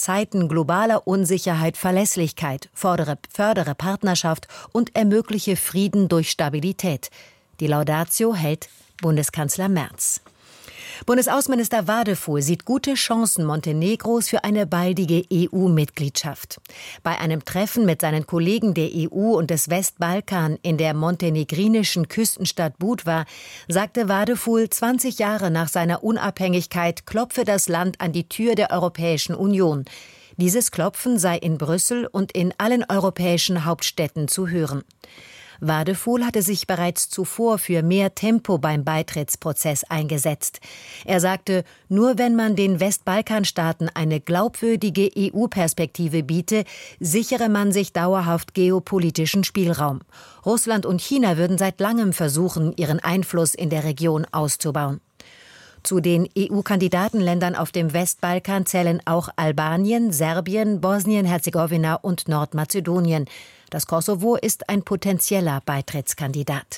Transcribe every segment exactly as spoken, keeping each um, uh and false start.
Zeiten globaler Unsicherheit Verlässlichkeit, fordere, fördere Partnerschaft und ermögliche Frieden durch Stabilität. Die Laudatio hält Bundeskanzler Merz. Bundesaußenminister Wadefuhl sieht gute Chancen Montenegros für eine baldige E U-Mitgliedschaft. Bei einem Treffen mit seinen Kollegen der E U und des Westbalkan in der montenegrinischen Küstenstadt Budva sagte Wadefuhl, zwanzig Jahre nach seiner Unabhängigkeit klopfe das Land an die Tür der Europäischen Union. Dieses Klopfen sei in Brüssel und in allen europäischen Hauptstädten zu hören. Wadefuhl hatte sich bereits zuvor für mehr Tempo beim Beitrittsprozess eingesetzt. Er sagte, nur wenn man den Westbalkanstaaten eine glaubwürdige E U-Perspektive biete, sichere man sich dauerhaft geopolitischen Spielraum. Russland und China würden seit langem versuchen, ihren Einfluss in der Region auszubauen. Zu den E U-Kandidatenländern auf dem Westbalkan zählen auch Albanien, Serbien, Bosnien-Herzegowina und Nordmazedonien. Das Kosovo ist ein potenzieller Beitrittskandidat.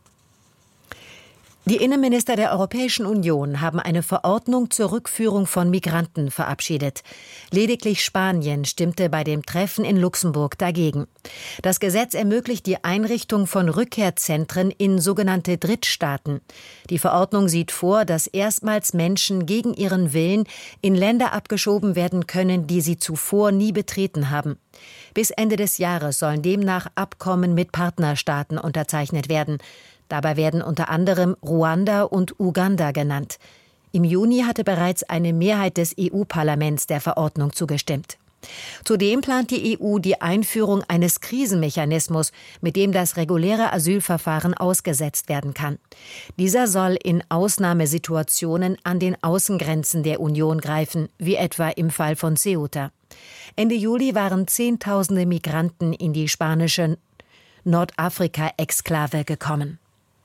Die Innenminister der Europäischen Union haben eine Verordnung zur Rückführung von Migranten verabschiedet. Lediglich Spanien stimmte bei dem Treffen in Luxemburg dagegen. Das Gesetz ermöglicht die Einrichtung von Rückkehrzentren in sogenannte Drittstaaten. Die Verordnung sieht vor, dass erstmals Menschen gegen ihren Willen in Länder abgeschoben werden können, die sie zuvor nie betreten haben. Bis Ende des Jahres sollen demnach Abkommen mit Partnerstaaten unterzeichnet werden. Dabei werden unter anderem Ruanda und Uganda genannt. Im Juni hatte bereits eine Mehrheit des E U-Parlaments der Verordnung zugestimmt. Zudem plant die E U die Einführung eines Krisenmechanismus, mit dem das reguläre Asylverfahren ausgesetzt werden kann. Dieser soll in Ausnahmesituationen an den Außengrenzen der Union greifen, wie etwa im Fall von Ceuta. Ende Juli waren Zehntausende Migranten in die spanische Nordafrika-Exklave gekommen.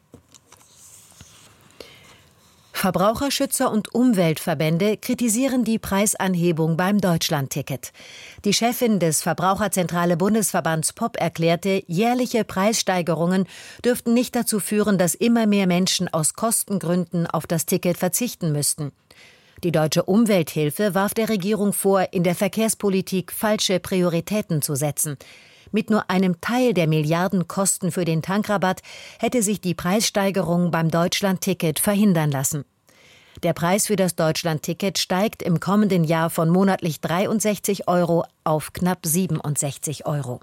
Verbraucherschützer und Umweltverbände kritisieren die Preisanhebung beim Deutschlandticket. Die Chefin des Verbraucherzentrale Bundesverbands P O P erklärte, jährliche Preissteigerungen dürften nicht dazu führen, dass immer mehr Menschen aus Kostengründen auf das Ticket verzichten müssten. Die Deutsche Umwelthilfe warf der Regierung vor, in der Verkehrspolitik falsche Prioritäten zu setzen. Mit nur einem Teil der Milliardenkosten für den Tankrabatt hätte sich die Preissteigerung beim Deutschlandticket verhindern lassen. Der Preis für das Deutschlandticket steigt im kommenden Jahr von monatlich dreiundsechzig Euro auf knapp siebenundsechzig Euro.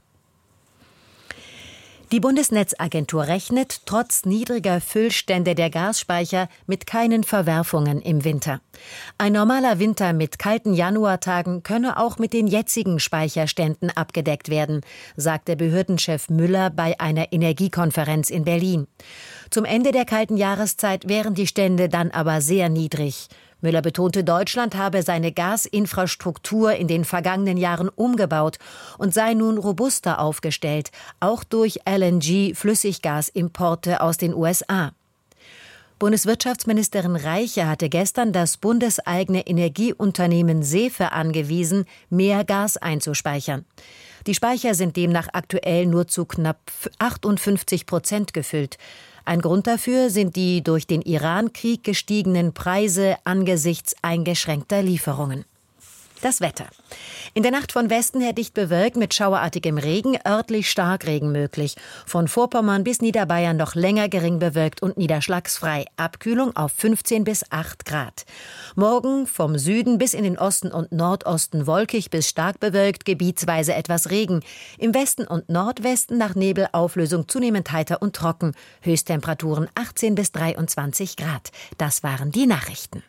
Die Bundesnetzagentur rechnet trotz niedriger Füllstände der Gasspeicher mit keinen Verwerfungen im Winter. Ein normaler Winter mit kalten Januartagen könne auch mit den jetzigen Speicherständen abgedeckt werden, sagte Behördenchef Müller bei einer Energiekonferenz in Berlin. Zum Ende der kalten Jahreszeit wären die Stände dann aber sehr niedrig. Müller betonte, Deutschland habe seine Gasinfrastruktur in den vergangenen Jahren umgebaut und sei nun robuster aufgestellt, auch durch L N G-Flüssiggasimporte aus den U S A. Bundeswirtschaftsministerin Reiche hatte gestern das bundeseigene Energieunternehmen SEFE angewiesen, mehr Gas einzuspeichern. Die Speicher sind demnach aktuell nur zu knapp achtundfünfzig Prozent gefüllt. Ein Grund dafür sind die durch den Iran-Krieg gestiegenen Preise angesichts eingeschränkter Lieferungen. Das Wetter. In der Nacht von Westen her dicht bewölkt mit schauerartigem Regen, örtlich Starkregen möglich. Von Vorpommern bis Niederbayern noch länger gering bewölkt und niederschlagsfrei. Abkühlung auf fünfzehn bis acht Grad. Morgen vom Süden bis in den Osten und Nordosten wolkig bis stark bewölkt, gebietsweise etwas Regen. Im Westen und Nordwesten nach Nebelauflösung zunehmend heiter und trocken. Höchsttemperaturen achtzehn bis dreiundzwanzig Grad. Das waren die Nachrichten.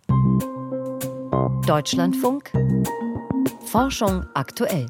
Deutschlandfunk Forschung aktuell.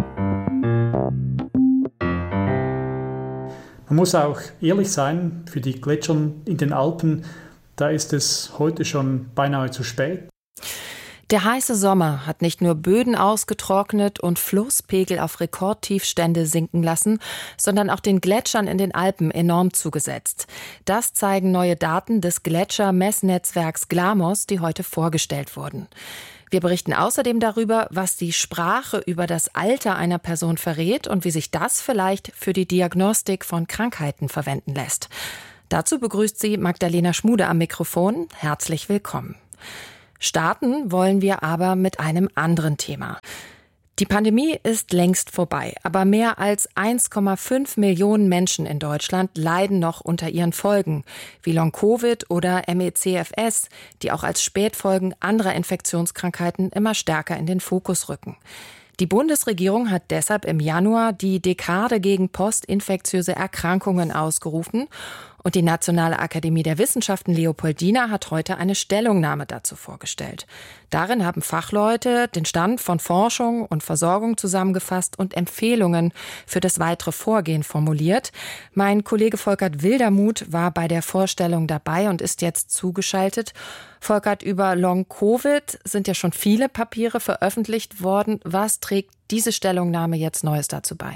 Man muss auch ehrlich sein, für die Gletscher in den Alpen, da ist es heute schon beinahe zu spät. Der heiße Sommer hat nicht nur Böden ausgetrocknet und Flusspegel auf Rekordtiefstände sinken lassen, sondern auch den Gletschern in den Alpen enorm zugesetzt. Das zeigen neue Daten des Gletscher-Messnetzwerks GLAMOS, die heute vorgestellt wurden. Wir berichten außerdem darüber, was die Sprache über das Alter einer Person verrät und wie sich das vielleicht für die Diagnostik von Krankheiten verwenden lässt. Dazu begrüßt sie Magdalena Schmude am Mikrofon. Herzlich willkommen. Starten wollen wir aber mit einem anderen Thema. Die Pandemie ist längst vorbei, aber mehr als eins Komma fünf Millionen Menschen in Deutschland leiden noch unter ihren Folgen, wie Long-Covid oder M E C F S, die auch als Spätfolgen anderer Infektionskrankheiten immer stärker in den Fokus rücken. Die Bundesregierung hat deshalb im Januar die Dekade gegen postinfektiöse Erkrankungen ausgerufen und die Nationale Akademie der Wissenschaften Leopoldina hat heute eine Stellungnahme dazu vorgestellt. Darin haben Fachleute den Stand von Forschung und Versorgung zusammengefasst und Empfehlungen für das weitere Vorgehen formuliert. Mein Kollege Volkert Wildermuth war bei der Vorstellung dabei und ist jetzt zugeschaltet. Volkert, über Long-Covid sind ja schon viele Papiere veröffentlicht worden. Was trägt diese Stellungnahme jetzt Neues dazu bei?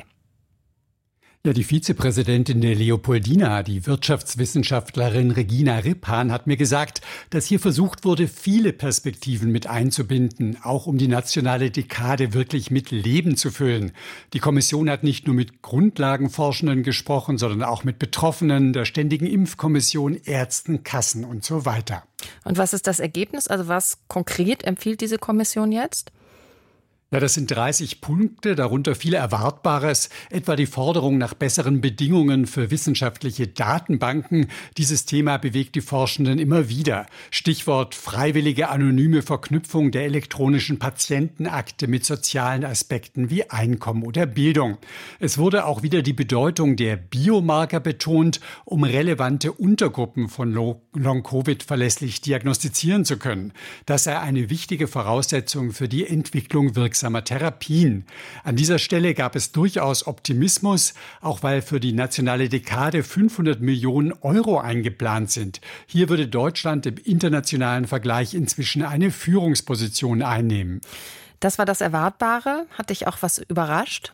Ja, die Vizepräsidentin der Leopoldina, die Wirtschaftswissenschaftlerin Regina Rippahn, hat mir gesagt, dass hier versucht wurde, viele Perspektiven mit einzubinden, auch um die nationale Dekade wirklich mit Leben zu füllen. Die Kommission hat nicht nur mit Grundlagenforschenden gesprochen, sondern auch mit Betroffenen, der Ständigen Impfkommission, Ärzten, Kassen und so weiter. Und was ist das Ergebnis? Also was konkret empfiehlt diese Kommission jetzt? Ja, das sind dreißig Punkte, darunter viel Erwartbares, etwa die Forderung nach besseren Bedingungen für wissenschaftliche Datenbanken. Dieses Thema bewegt die Forschenden immer wieder. Stichwort freiwillige anonyme Verknüpfung der elektronischen Patientenakte mit sozialen Aspekten wie Einkommen oder Bildung. Es wurde auch wieder die Bedeutung der Biomarker betont, um relevante Untergruppen von Long-Covid verlässlich diagnostizieren zu können. Das sei eine wichtige Voraussetzung für die Entwicklung wirksamer Therapien. An dieser Stelle gab es durchaus Optimismus, auch weil für die nationale Dekade fünfhundert Millionen Euro eingeplant sind. Hier würde Deutschland im internationalen Vergleich inzwischen eine Führungsposition einnehmen. Das war das Erwartbare. Hat dich auch was überrascht?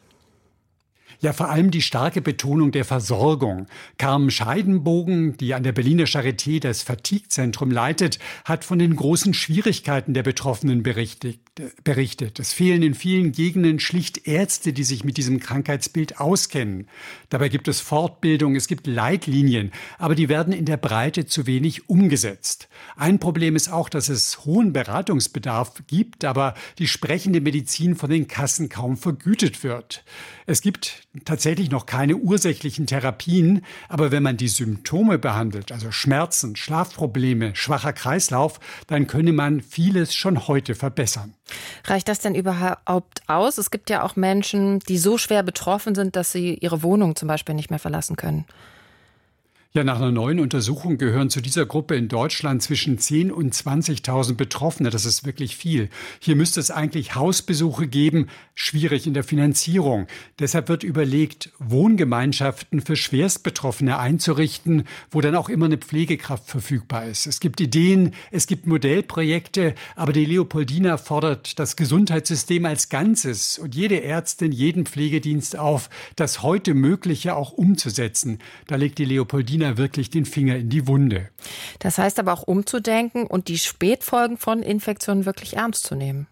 Ja, vor allem die starke Betonung der Versorgung. Carmen Scheidenbogen, die an der Berliner Charité das Fatigue-Zentrum leitet, hat von den großen Schwierigkeiten der Betroffenen berichtet. berichtet. Es fehlen in vielen Gegenden schlicht Ärzte, die sich mit diesem Krankheitsbild auskennen. Dabei gibt es Fortbildung, es gibt Leitlinien, aber die werden in der Breite zu wenig umgesetzt. Ein Problem ist auch, dass es hohen Beratungsbedarf gibt, aber die sprechende Medizin von den Kassen kaum vergütet wird. Es gibt tatsächlich noch keine ursächlichen Therapien, aber wenn man die Symptome behandelt, also Schmerzen, Schlafprobleme, schwacher Kreislauf, dann könne man vieles schon heute verbessern. Reicht das denn überhaupt aus? Es gibt ja auch Menschen, die so schwer betroffen sind, dass sie ihre Wohnung zum Beispiel nicht mehr verlassen können. Ja, nach einer neuen Untersuchung gehören zu dieser Gruppe in Deutschland zwischen zehntausend und zwanzigtausend Betroffene. Das ist wirklich viel. Hier müsste es eigentlich Hausbesuche geben, schwierig in der Finanzierung. Deshalb wird überlegt, Wohngemeinschaften für Schwerstbetroffene einzurichten, wo dann auch immer eine Pflegekraft verfügbar ist. Es gibt Ideen, es gibt Modellprojekte, aber die Leopoldina fordert das Gesundheitssystem als Ganzes und jede Ärztin, jeden Pflegedienst auf, das heute Mögliche auch umzusetzen. Da legt die Leopoldina wirklich den Finger in die Wunde. Das heißt aber auch umzudenken und die Spätfolgen von Infektionen wirklich ernst zu nehmen.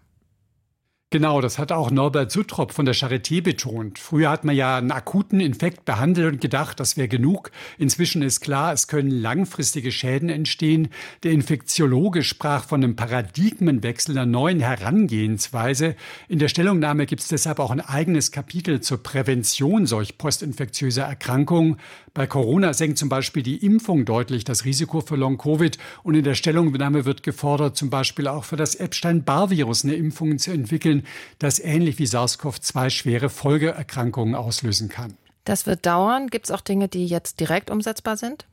Genau, das hat auch Norbert Suttrop von der Charité betont. Früher hat man ja einen akuten Infekt behandelt und gedacht, das wäre genug. Inzwischen ist klar, es können langfristige Schäden entstehen. Der Infektiologe sprach von einem Paradigmenwechsel, einer neuen Herangehensweise. In der Stellungnahme gibt es deshalb auch ein eigenes Kapitel zur Prävention solch postinfektiöser Erkrankungen. Bei Corona senkt zum Beispiel die Impfung deutlich das Risiko für Long-Covid. Und in der Stellungnahme wird gefordert, zum Beispiel auch für das Epstein-Barr-Virus eine Impfung zu entwickeln, das ähnlich wie SARS-CoV zwei schwere Folgeerkrankungen auslösen kann. Das wird dauern. Gibt es auch Dinge, die jetzt direkt umsetzbar sind?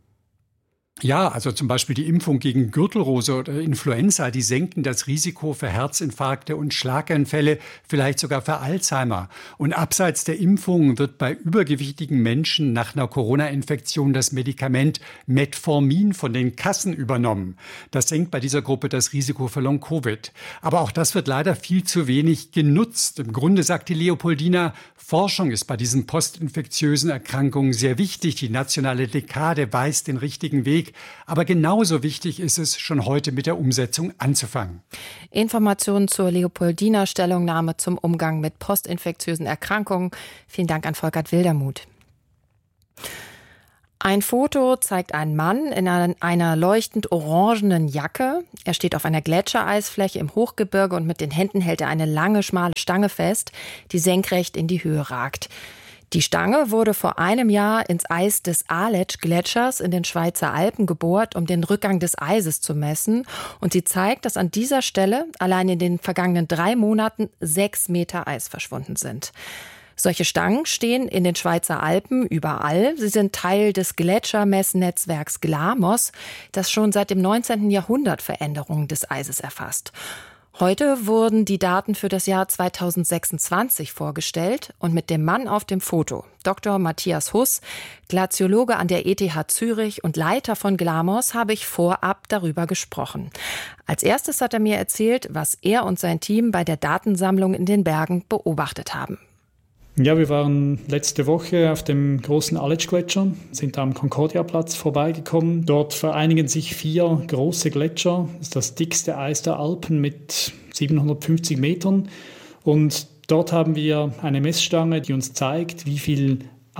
Ja, also zum Beispiel die Impfung gegen Gürtelrose oder Influenza, die senken das Risiko für Herzinfarkte und Schlaganfälle, vielleicht sogar für Alzheimer. Und abseits der Impfungen wird bei übergewichtigen Menschen nach einer Corona-Infektion das Medikament Metformin von den Kassen übernommen. Das senkt bei dieser Gruppe das Risiko für Long-Covid. Aber auch das wird leider viel zu wenig genutzt. Im Grunde sagt die Leopoldina, Forschung ist bei diesen postinfektiösen Erkrankungen sehr wichtig. Die nationale Dekade weist den richtigen Weg. Aber genauso wichtig ist es, schon heute mit der Umsetzung anzufangen. Informationen zur Leopoldina Stellungnahme zum Umgang mit postinfektiösen Erkrankungen. Vielen Dank an Volkert Wildermuth. Ein Foto zeigt einen Mann in einer leuchtend orangenen Jacke. Er steht auf einer Gletschereisfläche im Hochgebirge und mit den Händen hält er eine lange, schmale Stange fest, die senkrecht in die Höhe ragt. Die Stange wurde vor einem Jahr ins Eis des Aletsch-Gletschers in den Schweizer Alpen gebohrt, um den Rückgang des Eises zu messen. Und sie zeigt, dass an dieser Stelle allein in den vergangenen drei Monaten sechs Meter Eis verschwunden sind. Solche Stangen stehen in den Schweizer Alpen überall. Sie sind Teil des Gletschermessnetzwerks GLAMOS, das schon seit dem neunzehnten Jahrhundert Veränderungen des Eises erfasst. Heute wurden die Daten für das Jahr zweitausendsechsundzwanzig vorgestellt und mit dem Mann auf dem Foto, Doktor Matthias Huss, Glaziologe an der E T H Zürich und Leiter von GLAMOS, habe ich vorab darüber gesprochen. Als erstes hat er mir erzählt, was er und sein Team bei der Datensammlung in den Bergen beobachtet haben. Ja, wir waren letzte Woche auf dem großen Aletsch-Gletscher, sind da am Concordia-Platz vorbeigekommen. Dort vereinigen sich vier große Gletscher. Das ist das dickste Eis der Alpen mit siebenhundertfünfzig Metern. Und dort haben wir eine Messstange, die uns zeigt, wie viel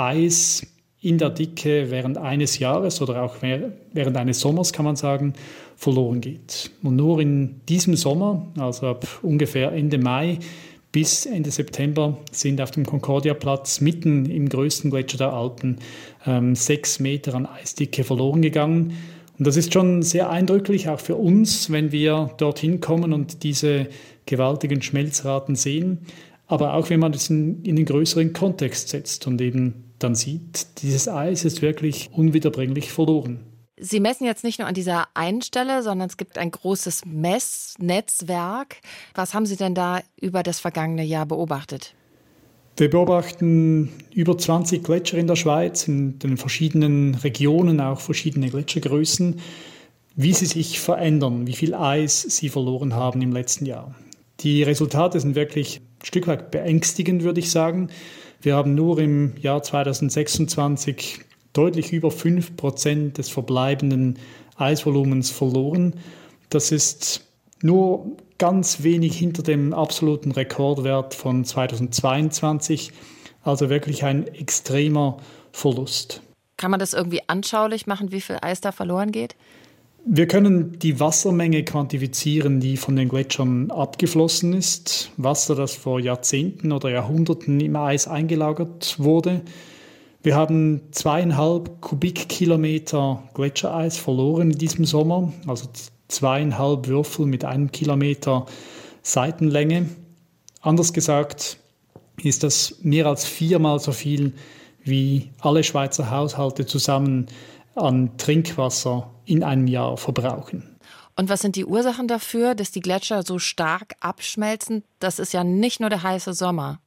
Eis in der Dicke während eines Jahres oder auch während eines Sommers, kann man sagen, verloren geht. Und nur in diesem Sommer, also ab ungefähr Ende Mai, bis Ende September sind auf dem Concordia-Platz mitten im größten Gletscher der Alpen ähm, sechs Meter an Eisdicke verloren gegangen. Und das ist schon sehr eindrücklich, auch für uns, wenn wir dorthin kommen und diese gewaltigen Schmelzraten sehen. Aber auch wenn man das in, in den größeren Kontext setzt und eben dann sieht, dieses Eis ist wirklich unwiederbringlich verloren. Sie messen jetzt nicht nur an dieser einen Stelle, sondern es gibt ein großes Messnetzwerk. Was haben Sie denn da über das vergangene Jahr beobachtet? Wir beobachten über zwanzig Gletscher in der Schweiz, in den verschiedenen Regionen, auch verschiedene Gletschergrößen, wie sie sich verändern, wie viel Eis sie verloren haben im letzten Jahr. Die Resultate sind wirklich ein Stück weit beängstigend, würde ich sagen. Wir haben nur im Jahr zweitausendsechsundzwanzig deutlich über fünf Prozent des verbleibenden Eisvolumens verloren. Das ist nur ganz wenig hinter dem absoluten Rekordwert von zweitausendzweiundzwanzig, also wirklich ein extremer Verlust. Kann man das irgendwie anschaulich machen, wie viel Eis da verloren geht? Wir können die Wassermenge quantifizieren, die von den Gletschern abgeflossen ist. Wasser, das vor Jahrzehnten oder Jahrhunderten im Eis eingelagert wurde. Wir haben zweieinhalb Kubikkilometer Gletschereis verloren in diesem Sommer, also zweieinhalb Würfel mit einem Kilometer Seitenlänge. Anders gesagt ist das mehr als viermal so viel, wie alle Schweizer Haushalte zusammen an Trinkwasser in einem Jahr verbrauchen. Und was sind die Ursachen dafür, dass die Gletscher so stark abschmelzen? Das ist ja nicht nur der heiße Sommer.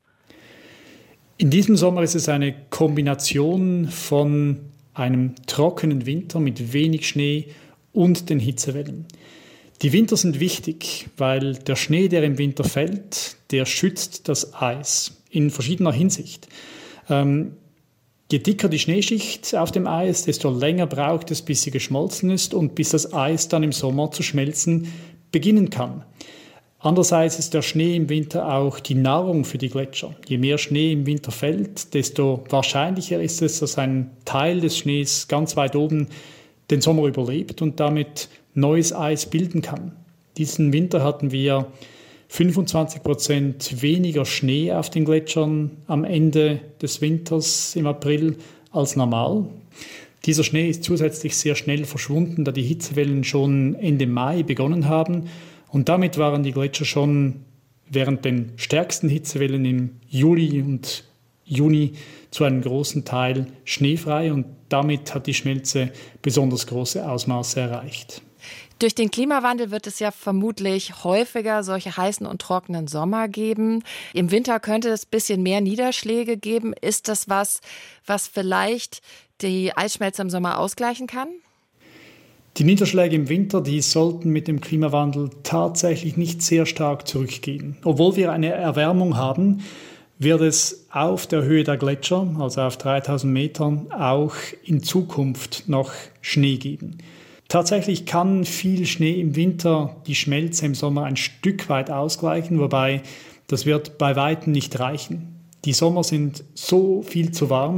In diesem Sommer ist es eine Kombination von einem trockenen Winter mit wenig Schnee und den Hitzewellen. Die Winter sind wichtig, weil der Schnee, der im Winter fällt, der schützt das Eis in verschiedener Hinsicht. Ähm, je dicker die Schneeschicht auf dem Eis, desto länger braucht es, bis sie geschmolzen ist und bis das Eis dann im Sommer zu schmelzen beginnen kann. Andererseits ist der Schnee im Winter auch die Nahrung für die Gletscher. Je mehr Schnee im Winter fällt, desto wahrscheinlicher ist es, dass ein Teil des Schnees ganz weit oben den Sommer überlebt und damit neues Eis bilden kann. Diesen Winter hatten wir fünfundzwanzig Prozent weniger Schnee auf den Gletschern am Ende des Winters im April als normal. Dieser Schnee ist zusätzlich sehr schnell verschwunden, da die Hitzewellen schon Ende Mai begonnen haben. Und damit waren die Gletscher schon während den stärksten Hitzewellen im Juli und Juni zu einem großen Teil schneefrei und damit hat die Schmelze besonders große Ausmaße erreicht. Durch den Klimawandel wird es ja vermutlich häufiger solche heißen und trockenen Sommer geben. Im Winter könnte es ein bisschen mehr Niederschläge geben. Ist das was, was vielleicht die Eisschmelze im Sommer ausgleichen kann? Die Niederschläge im Winter, die sollten mit dem Klimawandel tatsächlich nicht sehr stark zurückgehen. Obwohl wir eine Erwärmung haben, wird es auf der Höhe der Gletscher, also auf dreitausend Metern, auch in Zukunft noch Schnee geben. Tatsächlich kann viel Schnee im Winter die Schmelze im Sommer ein Stück weit ausgleichen, wobei das wird bei weitem nicht reichen. Die Sommer sind so viel zu warm,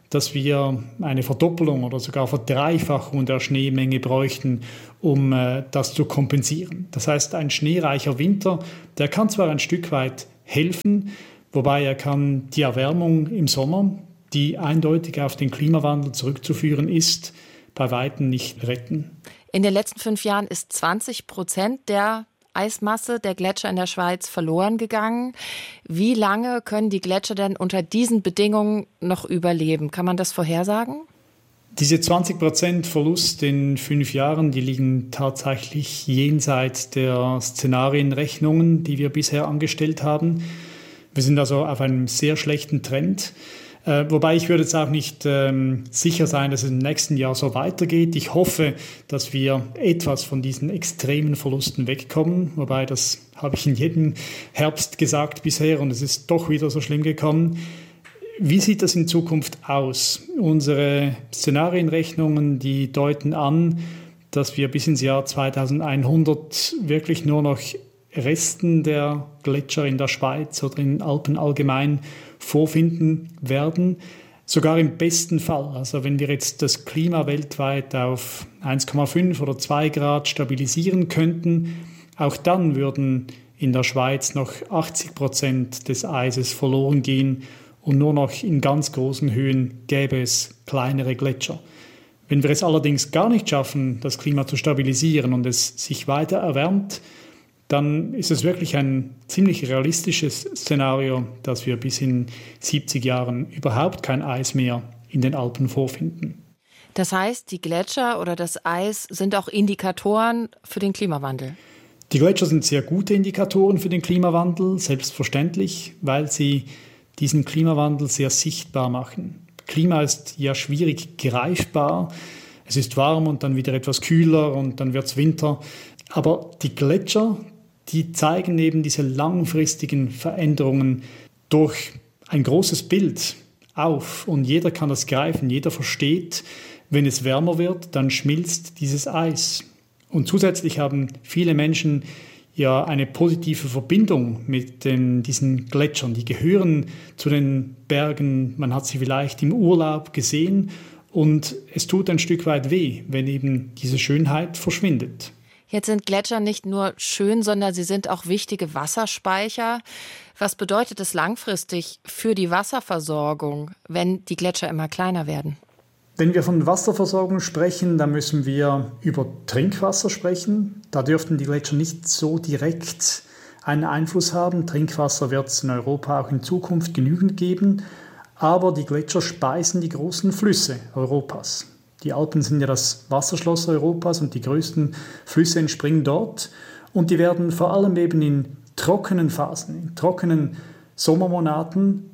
dass wir eine Verdoppelung oder sogar Verdreifachung der Schneemenge bräuchten, um äh, das zu kompensieren. Das heißt, ein schneereicher Winter, der kann zwar ein Stück weit helfen, wobei er kann die Erwärmung im Sommer, die eindeutig auf den Klimawandel zurückzuführen ist, bei Weitem nicht retten. In den letzten fünf Jahren ist zwanzig Prozent der Eismasse der Gletscher in der Schweiz verloren gegangen. Wie lange können die Gletscher denn unter diesen Bedingungen noch überleben? Kann man das vorhersagen? Diese zwanzig Prozent Verlust in fünf Jahren, die liegen tatsächlich jenseits der Szenarienrechnungen, die wir bisher angestellt haben. Wir sind also auf einem sehr schlechten Trend. Äh, wobei ich würde jetzt auch nicht ähm, sicher sein, dass es im nächsten Jahr so weitergeht. Ich hoffe, dass wir etwas von diesen extremen Verlusten wegkommen. Wobei, das habe ich in jedem Herbst gesagt bisher und es ist doch wieder so schlimm gekommen. Wie sieht das in Zukunft aus? Unsere Szenarienrechnungen, die deuten an, dass wir bis ins Jahr zweitausendeinhundert wirklich nur noch Resten der Gletscher in der Schweiz oder in den Alpen allgemein vorfinden werden. Sogar im besten Fall, also wenn wir jetzt das Klima weltweit auf eins Komma fünf oder zwei Grad stabilisieren könnten, auch dann würden in der Schweiz noch achtzig Prozent des Eises verloren gehen und nur noch in ganz großen Höhen gäbe es kleinere Gletscher. Wenn wir es allerdings gar nicht schaffen, das Klima zu stabilisieren und es sich weiter erwärmt, dann ist es wirklich ein ziemlich realistisches Szenario, dass wir bis in siebzig Jahren überhaupt kein Eis mehr in den Alpen vorfinden. Das heißt, die Gletscher oder das Eis sind auch Indikatoren für den Klimawandel? Die Gletscher sind sehr gute Indikatoren für den Klimawandel, selbstverständlich, weil sie diesen Klimawandel sehr sichtbar machen. Klima ist ja schwierig greifbar. Es ist warm und dann wieder etwas kühler und dann wird es Winter. Aber die Gletscher, die zeigen eben diese langfristigen Veränderungen durch ein großes Bild auf. Und jeder kann das greifen, jeder versteht, wenn es wärmer wird, dann schmilzt dieses Eis. Und zusätzlich haben viele Menschen ja eine positive Verbindung mit den, diesen Gletschern. Die gehören zu den Bergen, man hat sie vielleicht im Urlaub gesehen und es tut ein Stück weit weh, wenn eben diese Schönheit verschwindet. Jetzt sind Gletscher nicht nur schön, sondern sie sind auch wichtige Wasserspeicher. Was bedeutet es langfristig für die Wasserversorgung, wenn die Gletscher immer kleiner werden? Wenn wir von Wasserversorgung sprechen, dann müssen wir über Trinkwasser sprechen. Da dürften die Gletscher nicht so direkt einen Einfluss haben. Trinkwasser wird es in Europa auch in Zukunft genügend geben. Aber die Gletscher speisen die großen Flüsse Europas. Die Alpen sind ja das Wasserschloss Europas und die größten Flüsse entspringen dort. Und die werden vor allem eben in trockenen Phasen, in trockenen Sommermonaten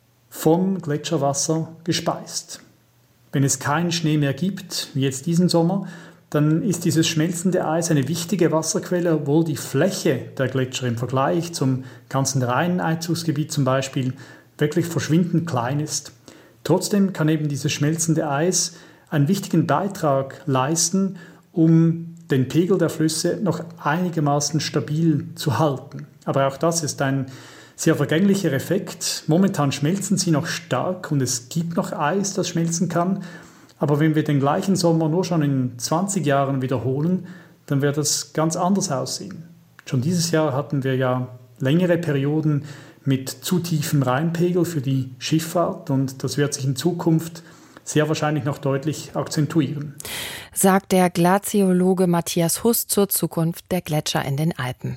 vom Gletscherwasser gespeist. Wenn es keinen Schnee mehr gibt, wie jetzt diesen Sommer, dann ist dieses schmelzende Eis eine wichtige Wasserquelle, obwohl die Fläche der Gletscher im Vergleich zum ganzen Rheineinzugsgebiet zum Beispiel wirklich verschwindend klein ist. Trotzdem kann eben dieses schmelzende Eis einen wichtigen Beitrag leisten, um den Pegel der Flüsse noch einigermaßen stabil zu halten. Aber auch das ist ein sehr vergänglicher Effekt. Momentan schmelzen sie noch stark und es gibt noch Eis, das schmelzen kann. Aber wenn wir den gleichen Sommer nur schon in zwanzig Jahren wiederholen, dann wird das ganz anders aussehen. Schon dieses Jahr hatten wir ja längere Perioden mit zu tiefem Rheinpegel für die Schifffahrt und das wird sich in Zukunft sehr wahrscheinlich noch deutlich akzentuieren. Sagt der Glaziologe Matthias Huss zur Zukunft der Gletscher in den Alpen.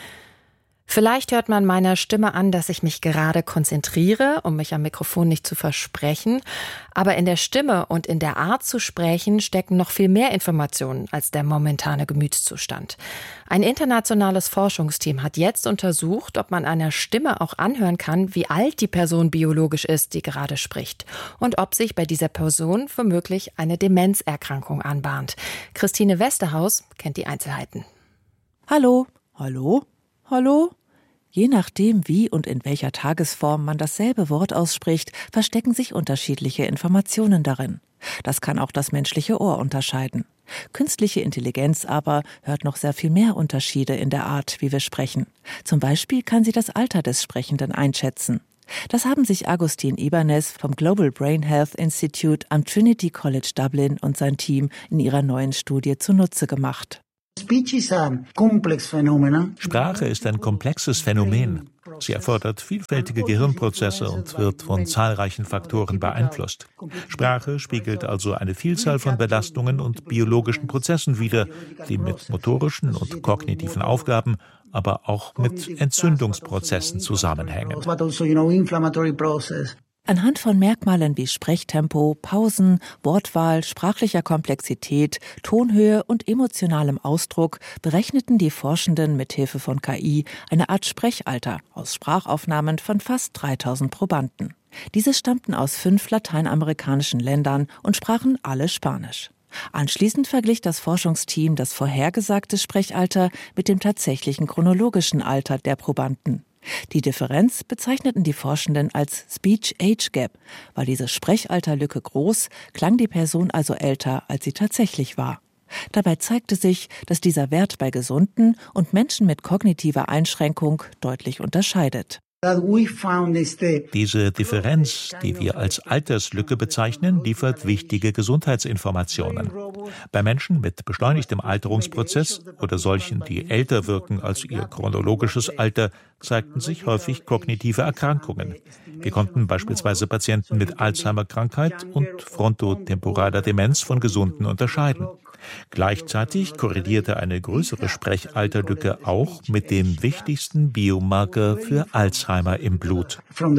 Vielleicht hört man meiner Stimme an, dass ich mich gerade konzentriere, um mich am Mikrofon nicht zu versprechen. Aber in der Stimme und in der Art zu sprechen stecken noch viel mehr Informationen als der momentane Gemütszustand. Ein internationales Forschungsteam hat jetzt untersucht, ob man einer Stimme auch anhören kann, wie alt die Person biologisch ist, die gerade spricht. Und ob sich bei dieser Person womöglich eine Demenzerkrankung anbahnt. Christine Westerhaus kennt die Einzelheiten. Hallo, hallo, hallo. Je nachdem, wie und in welcher Tagesform man dasselbe Wort ausspricht, verstecken sich unterschiedliche Informationen darin. Das kann auch das menschliche Ohr unterscheiden. Künstliche Intelligenz aber hört noch sehr viel mehr Unterschiede in der Art, wie wir sprechen. Zum Beispiel kann sie das Alter des Sprechenden einschätzen. Das haben sich Agustin Ibanez vom Global Brain Health Institute am Trinity College Dublin und sein Team in ihrer neuen Studie zunutze gemacht. Sprache ist ein komplexes Phänomen. Sie erfordert vielfältige Gehirnprozesse und wird von zahlreichen Faktoren beeinflusst. Sprache spiegelt also eine Vielzahl von Belastungen und biologischen Prozessen wider, die mit motorischen und kognitiven Aufgaben, aber auch mit Entzündungsprozessen zusammenhängen. Anhand von Merkmalen wie Sprechtempo, Pausen, Wortwahl, sprachlicher Komplexität, Tonhöhe und emotionalem Ausdruck berechneten die Forschenden mithilfe von K I eine Art Sprechalter aus Sprachaufnahmen von fast dreitausend Probanden. Diese stammten aus fünf lateinamerikanischen Ländern und sprachen alle Spanisch. Anschließend verglich das Forschungsteam das vorhergesagte Sprechalter mit dem tatsächlichen chronologischen Alter der Probanden. Die Differenz bezeichneten die Forschenden als Speech Age Gap. War diese Sprechalterlücke groß, klang die Person also älter, als sie tatsächlich war. Dabei zeigte sich, dass dieser Wert bei Gesunden und Menschen mit kognitiver Einschränkung deutlich unterscheidet. Diese Differenz, die wir als Alterslücke bezeichnen, liefert wichtige Gesundheitsinformationen. Bei Menschen mit beschleunigtem Alterungsprozess oder solchen, die älter wirken als ihr chronologisches Alter, zeigten sich häufig kognitive Erkrankungen. Wir konnten beispielsweise Patienten mit Alzheimer-Krankheit und frontotemporaler Demenz von Gesunden unterscheiden. Gleichzeitig korrelierte eine größere Sprechalterlücke auch mit dem wichtigsten Biomarker für Alzheimer im Blut.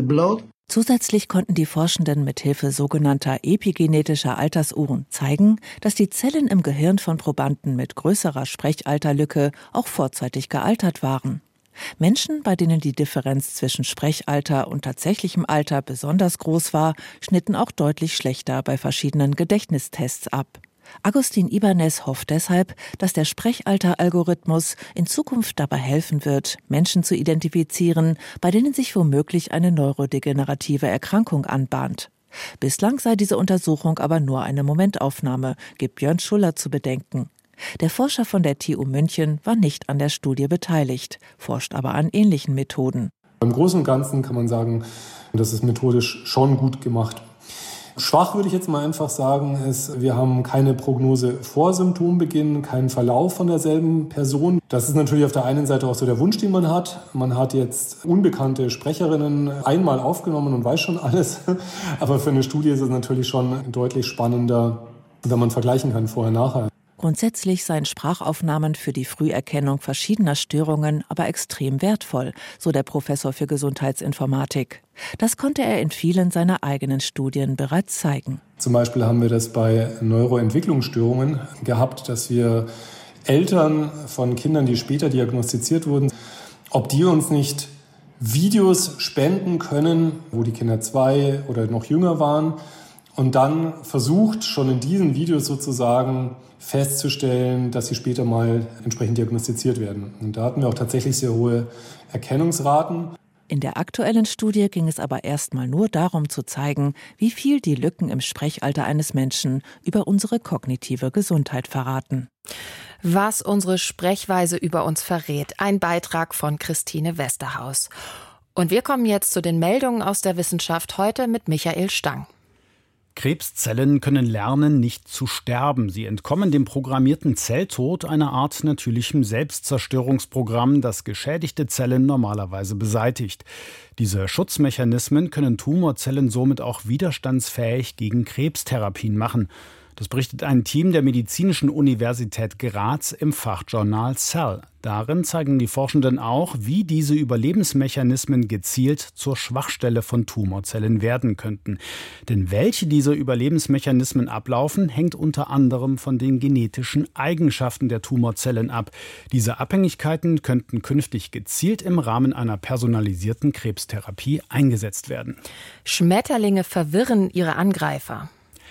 Zusätzlich konnten die Forschenden mithilfe sogenannter epigenetischer Altersuhren zeigen, dass die Zellen im Gehirn von Probanden mit größerer Sprechalterlücke auch vorzeitig gealtert waren. Menschen, bei denen die Differenz zwischen Sprechalter und tatsächlichem Alter besonders groß war, schnitten auch deutlich schlechter bei verschiedenen Gedächtnistests ab. Agustin Ibanez hofft deshalb, dass der Sprechalter-Algorithmus in Zukunft dabei helfen wird, Menschen zu identifizieren, bei denen sich womöglich eine neurodegenerative Erkrankung anbahnt. Bislang sei diese Untersuchung aber nur eine Momentaufnahme, gibt Björn Schuller zu bedenken. Der Forscher von der T U München war nicht an der Studie beteiligt, forscht aber an ähnlichen Methoden. Im Großen und Ganzen kann man sagen, das ist methodisch schon gut gemacht. Schwach würde ich jetzt mal einfach sagen, ist, wir haben keine Prognose vor Symptombeginn, keinen Verlauf von derselben Person. Das ist natürlich auf der einen Seite auch so der Wunsch, den man hat. Man hat jetzt unbekannte Sprecherinnen einmal aufgenommen und weiß schon alles. Aber für eine Studie ist es natürlich schon deutlich spannender, wenn man vergleichen kann vorher-nachher. Grundsätzlich seien Sprachaufnahmen für die Früherkennung verschiedener Störungen aber extrem wertvoll, so der Professor für Gesundheitsinformatik. Das konnte er in vielen seiner eigenen Studien bereits zeigen. Zum Beispiel haben wir das bei Neuroentwicklungsstörungen gehabt, dass wir Eltern von Kindern, die später diagnostiziert wurden, ob die uns nicht Videos spenden können, wo die Kinder zwei oder noch jünger waren, und dann versucht, schon in diesen Videos sozusagen festzustellen, dass sie später mal entsprechend diagnostiziert werden. Und da hatten wir auch tatsächlich sehr hohe Erkennungsraten. In der aktuellen Studie ging es aber erstmal nur darum zu zeigen, wie viel die Lücken im Sprechalter eines Menschen über unsere kognitive Gesundheit verraten. Was unsere Sprechweise über uns verrät. Ein Beitrag von Christine Westerhaus. Und wir kommen jetzt zu den Meldungen aus der Wissenschaft, heute mit Michael Stang. Krebszellen können lernen, nicht zu sterben. Sie entkommen dem programmierten Zelltod, einer Art natürlichem Selbstzerstörungsprogramm, das geschädigte Zellen normalerweise beseitigt. Diese Schutzmechanismen können Tumorzellen somit auch widerstandsfähig gegen Krebstherapien machen. Das berichtet ein Team der Medizinischen Universität Graz im Fachjournal Cell. Darin zeigen die Forschenden auch, wie diese Überlebensmechanismen gezielt zur Schwachstelle von Tumorzellen werden könnten. Denn welche dieser Überlebensmechanismen ablaufen, hängt unter anderem von den genetischen Eigenschaften der Tumorzellen ab. Diese Abhängigkeiten könnten künftig gezielt im Rahmen einer personalisierten Krebstherapie eingesetzt werden. Schmetterlinge verwirren ihre Angreifer.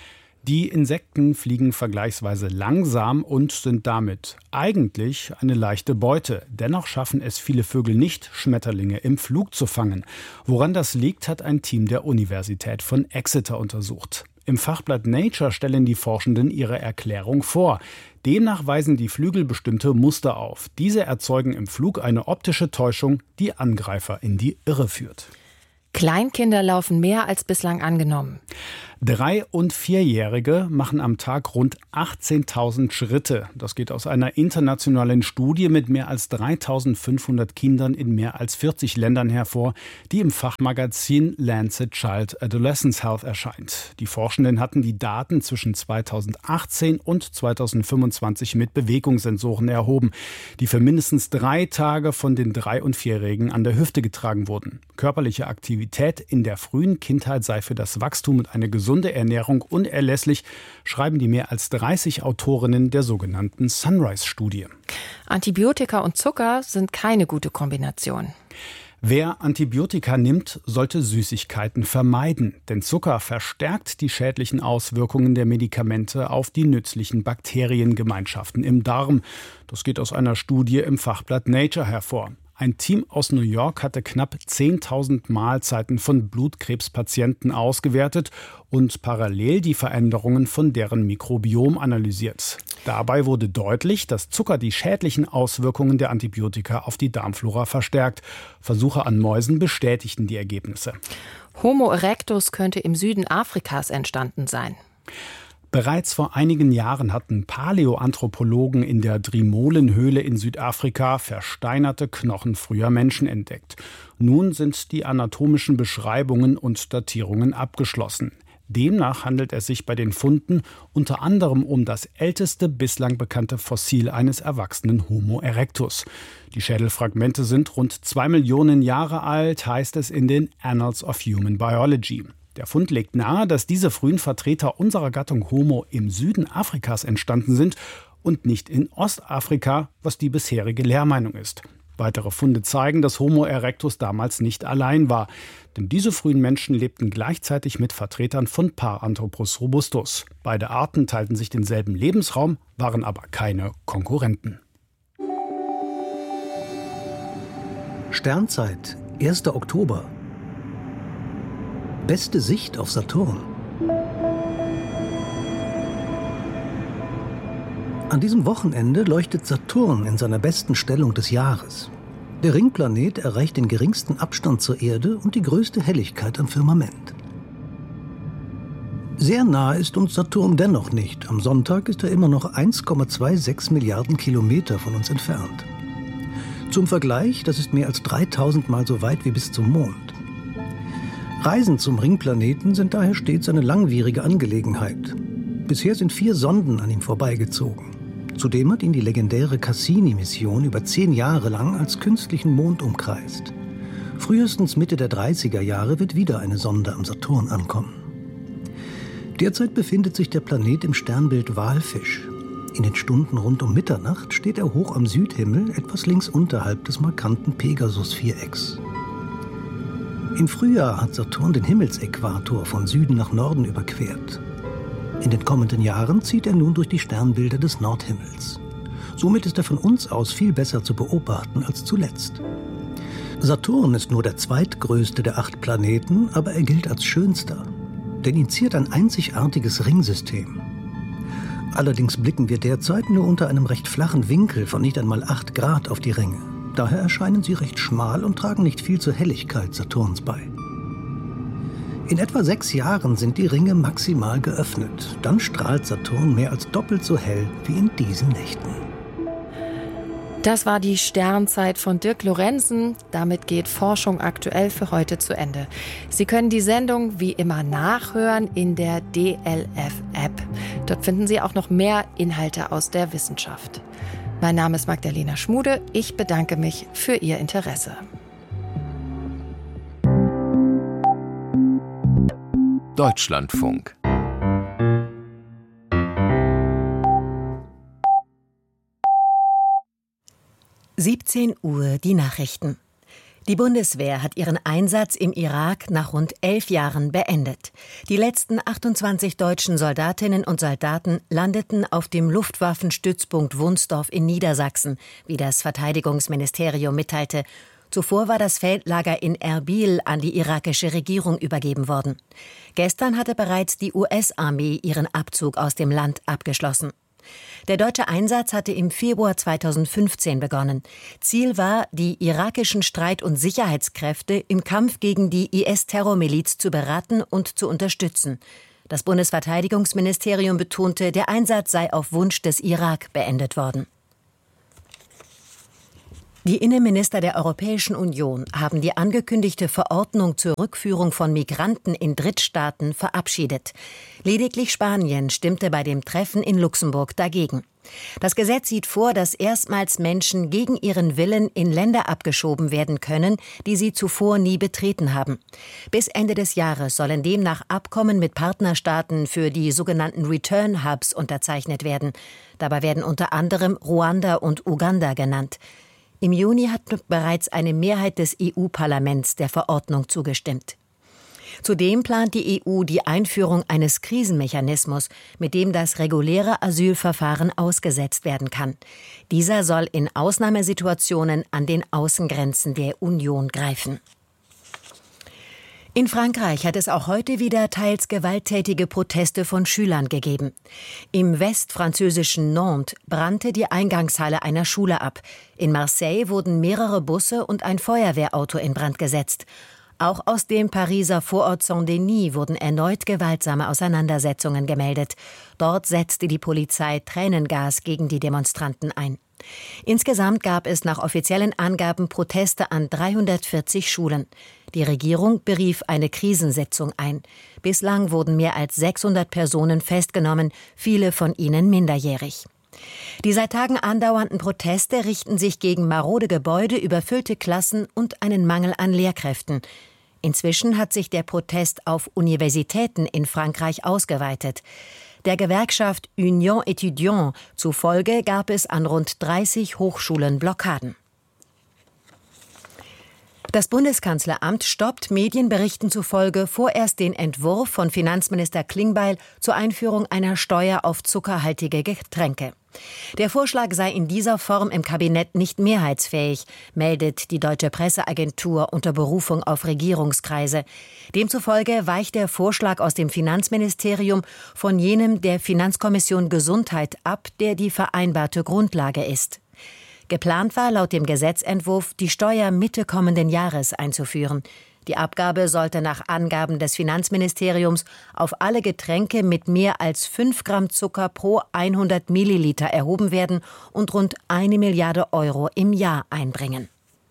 Die Insekten fliegen vergleichsweise langsam und sind damit eigentlich eine leichte Beute. Dennoch schaffen es viele Vögel nicht, Schmetterlinge im Flug zu fangen. Woran das liegt, hat ein Team der Universität von Exeter untersucht. Im Fachblatt Nature stellen die Forschenden ihre Erklärung vor. Demnach weisen die Flügel bestimmte Muster auf. Diese erzeugen im Flug eine optische Täuschung, die Angreifer in die Irre führt. Kleinkinder laufen mehr als bislang angenommen. Drei- und Vierjährige machen am Tag rund achtzehntausend Schritte. Das geht aus einer internationalen Studie mit mehr als dreitausendfünfhundert Kindern in mehr als vierzig Ländern hervor, die im Fachmagazin Lancet Child Adolescence Health erscheint. Die Forschenden hatten die Daten zwischen zweitausendachtzehn und zweitausendfünfundzwanzig mit Bewegungssensoren erhoben, die für mindestens drei Tage von den Drei- und Vierjährigen an der Hüfte getragen wurden. Körperliche Aktivität in der frühen Kindheit sei für das Wachstum und eine gesunde Ernährung unerlässlich, schreiben die mehr als dreißig Autorinnen der sogenannten Sunrise-Studie. Antibiotika und Zucker sind keine gute Kombination. Wer Antibiotika nimmt, sollte Süßigkeiten vermeiden, denn Zucker verstärkt die schädlichen Auswirkungen der Medikamente auf die nützlichen Bakteriengemeinschaften im Darm. Das geht aus einer Studie im Fachblatt Nature hervor. Ein Team aus New York hatte knapp zehntausend Mahlzeiten von Blutkrebspatienten ausgewertet und parallel die Veränderungen von deren Mikrobiom analysiert. Dabei wurde deutlich, dass Zucker die schädlichen Auswirkungen der Antibiotika auf die Darmflora verstärkt. Versuche an Mäusen bestätigten die Ergebnisse. Homo erectus könnte im Süden Afrikas entstanden sein. Bereits vor einigen Jahren hatten Paläoanthropologen in der Drimolenhöhle in Südafrika versteinerte Knochen früher Menschen entdeckt. Nun sind die anatomischen Beschreibungen und Datierungen abgeschlossen. Demnach handelt es sich bei den Funden unter anderem um das älteste bislang bekannte Fossil eines erwachsenen Homo erectus. Die Schädelfragmente sind rund zwei Millionen Jahre alt, heißt es in den Annals of Human Biology. Der Fund legt nahe, dass diese frühen Vertreter unserer Gattung Homo im Süden Afrikas entstanden sind und nicht in Ostafrika, was die bisherige Lehrmeinung ist. Weitere Funde zeigen, dass Homo erectus damals nicht allein war, denn diese frühen Menschen lebten gleichzeitig mit Vertretern von Paranthropus robustus. Beide Arten teilten sich denselben Lebensraum, waren aber keine Konkurrenten. Sternzeit, erster Oktober. Beste Sicht auf Saturn. An diesem Wochenende leuchtet Saturn in seiner besten Stellung des Jahres. Der Ringplanet erreicht den geringsten Abstand zur Erde und die größte Helligkeit am Firmament. Sehr nah ist uns Saturn dennoch nicht. Am Sonntag ist er immer noch eins Komma sechsundzwanzig Milliarden Kilometer von uns entfernt. Zum Vergleich, das ist mehr als dreitausend Mal so weit wie bis zum Mond. Reisen zum Ringplaneten sind daher stets eine langwierige Angelegenheit. Bisher sind vier Sonden an ihm vorbeigezogen. Zudem hat ihn die legendäre Cassini-Mission über zehn Jahre lang als künstlichen Mond umkreist. Frühestens Mitte der dreißiger Jahre wird wieder eine Sonde am Saturn ankommen. Derzeit befindet sich der Planet im Sternbild Walfisch. In den Stunden rund um Mitternacht steht er hoch am Südhimmel, etwas links unterhalb des markanten Pegasus-Vierecks. Im Frühjahr hat Saturn den Himmelsäquator von Süden nach Norden überquert. In den kommenden Jahren zieht er nun durch die Sternbilder des Nordhimmels. Somit ist er von uns aus viel besser zu beobachten als zuletzt. Saturn ist nur der zweitgrößte der acht Planeten, aber er gilt als schönster. Denn ihn ziert ein einzigartiges Ringsystem. Allerdings blicken wir derzeit nur unter einem recht flachen Winkel von nicht einmal acht Grad auf die Ringe. Daher erscheinen sie recht schmal und tragen nicht viel zur Helligkeit Saturns bei. In etwa sechs Jahren sind die Ringe maximal geöffnet. Dann strahlt Saturn mehr als doppelt so hell wie in diesen Nächten. Das war die Sternzeit von Dirk Lorenzen. Damit geht Forschung aktuell für heute zu Ende. Sie können die Sendung wie immer nachhören in der D L F-App. Dort finden Sie auch noch mehr Inhalte aus der Wissenschaft. Mein Name ist Magdalena Schmude. Ich bedanke mich für Ihr Interesse. Deutschlandfunk. siebzehn Uhr die Nachrichten. Die Bundeswehr hat ihren Einsatz im Irak nach rund elf Jahren beendet. Die letzten achtundzwanzig deutschen Soldatinnen und Soldaten landeten auf dem Luftwaffenstützpunkt Wunsdorf in Niedersachsen, wie das Verteidigungsministerium mitteilte. Zuvor war das Feldlager in Erbil an die irakische Regierung übergeben worden. Gestern hatte bereits die U S-Armee ihren Abzug aus dem Land abgeschlossen. Der deutsche Einsatz hatte im Februar zweitausendfünfzehn begonnen. Ziel war, die irakischen Streit- und Sicherheitskräfte im Kampf gegen die I S-Terrormiliz zu beraten und zu unterstützen. Das Bundesverteidigungsministerium betonte, der Einsatz sei auf Wunsch des Irak beendet worden. Die Innenminister der Europäischen Union haben die angekündigte Verordnung zur Rückführung von Migranten in Drittstaaten verabschiedet. Lediglich Spanien stimmte bei dem Treffen in Luxemburg dagegen. Das Gesetz sieht vor, dass erstmals Menschen gegen ihren Willen in Länder abgeschoben werden können, die sie zuvor nie betreten haben. Bis Ende des Jahres sollen demnach Abkommen mit Partnerstaaten für die sogenannten Return Hubs unterzeichnet werden. Dabei werden unter anderem Ruanda und Uganda genannt. Im Juni hat bereits eine Mehrheit des E U-Parlaments der Verordnung zugestimmt. Zudem plant die E U die Einführung eines Krisenmechanismus, mit dem das reguläre Asylverfahren ausgesetzt werden kann. Dieser soll in Ausnahmesituationen an den Außengrenzen der Union greifen. In Frankreich hat es auch heute wieder teils gewalttätige Proteste von Schülern gegeben. Im westfranzösischen Nantes brannte die Eingangshalle einer Schule ab. In Marseille wurden mehrere Busse und ein Feuerwehrauto in Brand gesetzt. Auch aus dem Pariser Vorort Saint-Denis wurden erneut gewaltsame Auseinandersetzungen gemeldet. Dort setzte die Polizei Tränengas gegen die Demonstranten ein. Insgesamt gab es nach offiziellen Angaben Proteste an dreihundertvierzig Schulen. Die Regierung berief eine Krisensitzung ein. Bislang wurden mehr als sechshundert Personen festgenommen, viele von ihnen minderjährig. Die seit Tagen andauernden Proteste richten sich gegen marode Gebäude, überfüllte Klassen und einen Mangel an Lehrkräften. Inzwischen hat sich der Protest auf Universitäten in Frankreich ausgeweitet. Der Gewerkschaft Union Étudiants zufolge gab es an rund dreißig Hochschulen Blockaden. Das Bundeskanzleramt stoppt Medienberichten zufolge vorerst den Entwurf von Finanzminister Klingbeil zur Einführung einer Steuer auf zuckerhaltige Getränke. Der Vorschlag sei in dieser Form im Kabinett nicht mehrheitsfähig, meldet die Deutsche Presseagentur unter Berufung auf Regierungskreise. Demzufolge weicht der Vorschlag aus dem Finanzministerium von jenem der Finanzkommission Gesundheit ab, der die vereinbarte Grundlage ist. Geplant war laut dem Gesetzentwurf, die Steuer Mitte kommenden Jahres einzuführen. Die Abgabe sollte nach Angaben des Finanzministeriums auf alle Getränke mit mehr als fünf Gramm Zucker pro hundert Milliliter erhoben werden und rund eine Milliarde Euro im Jahr einbringen.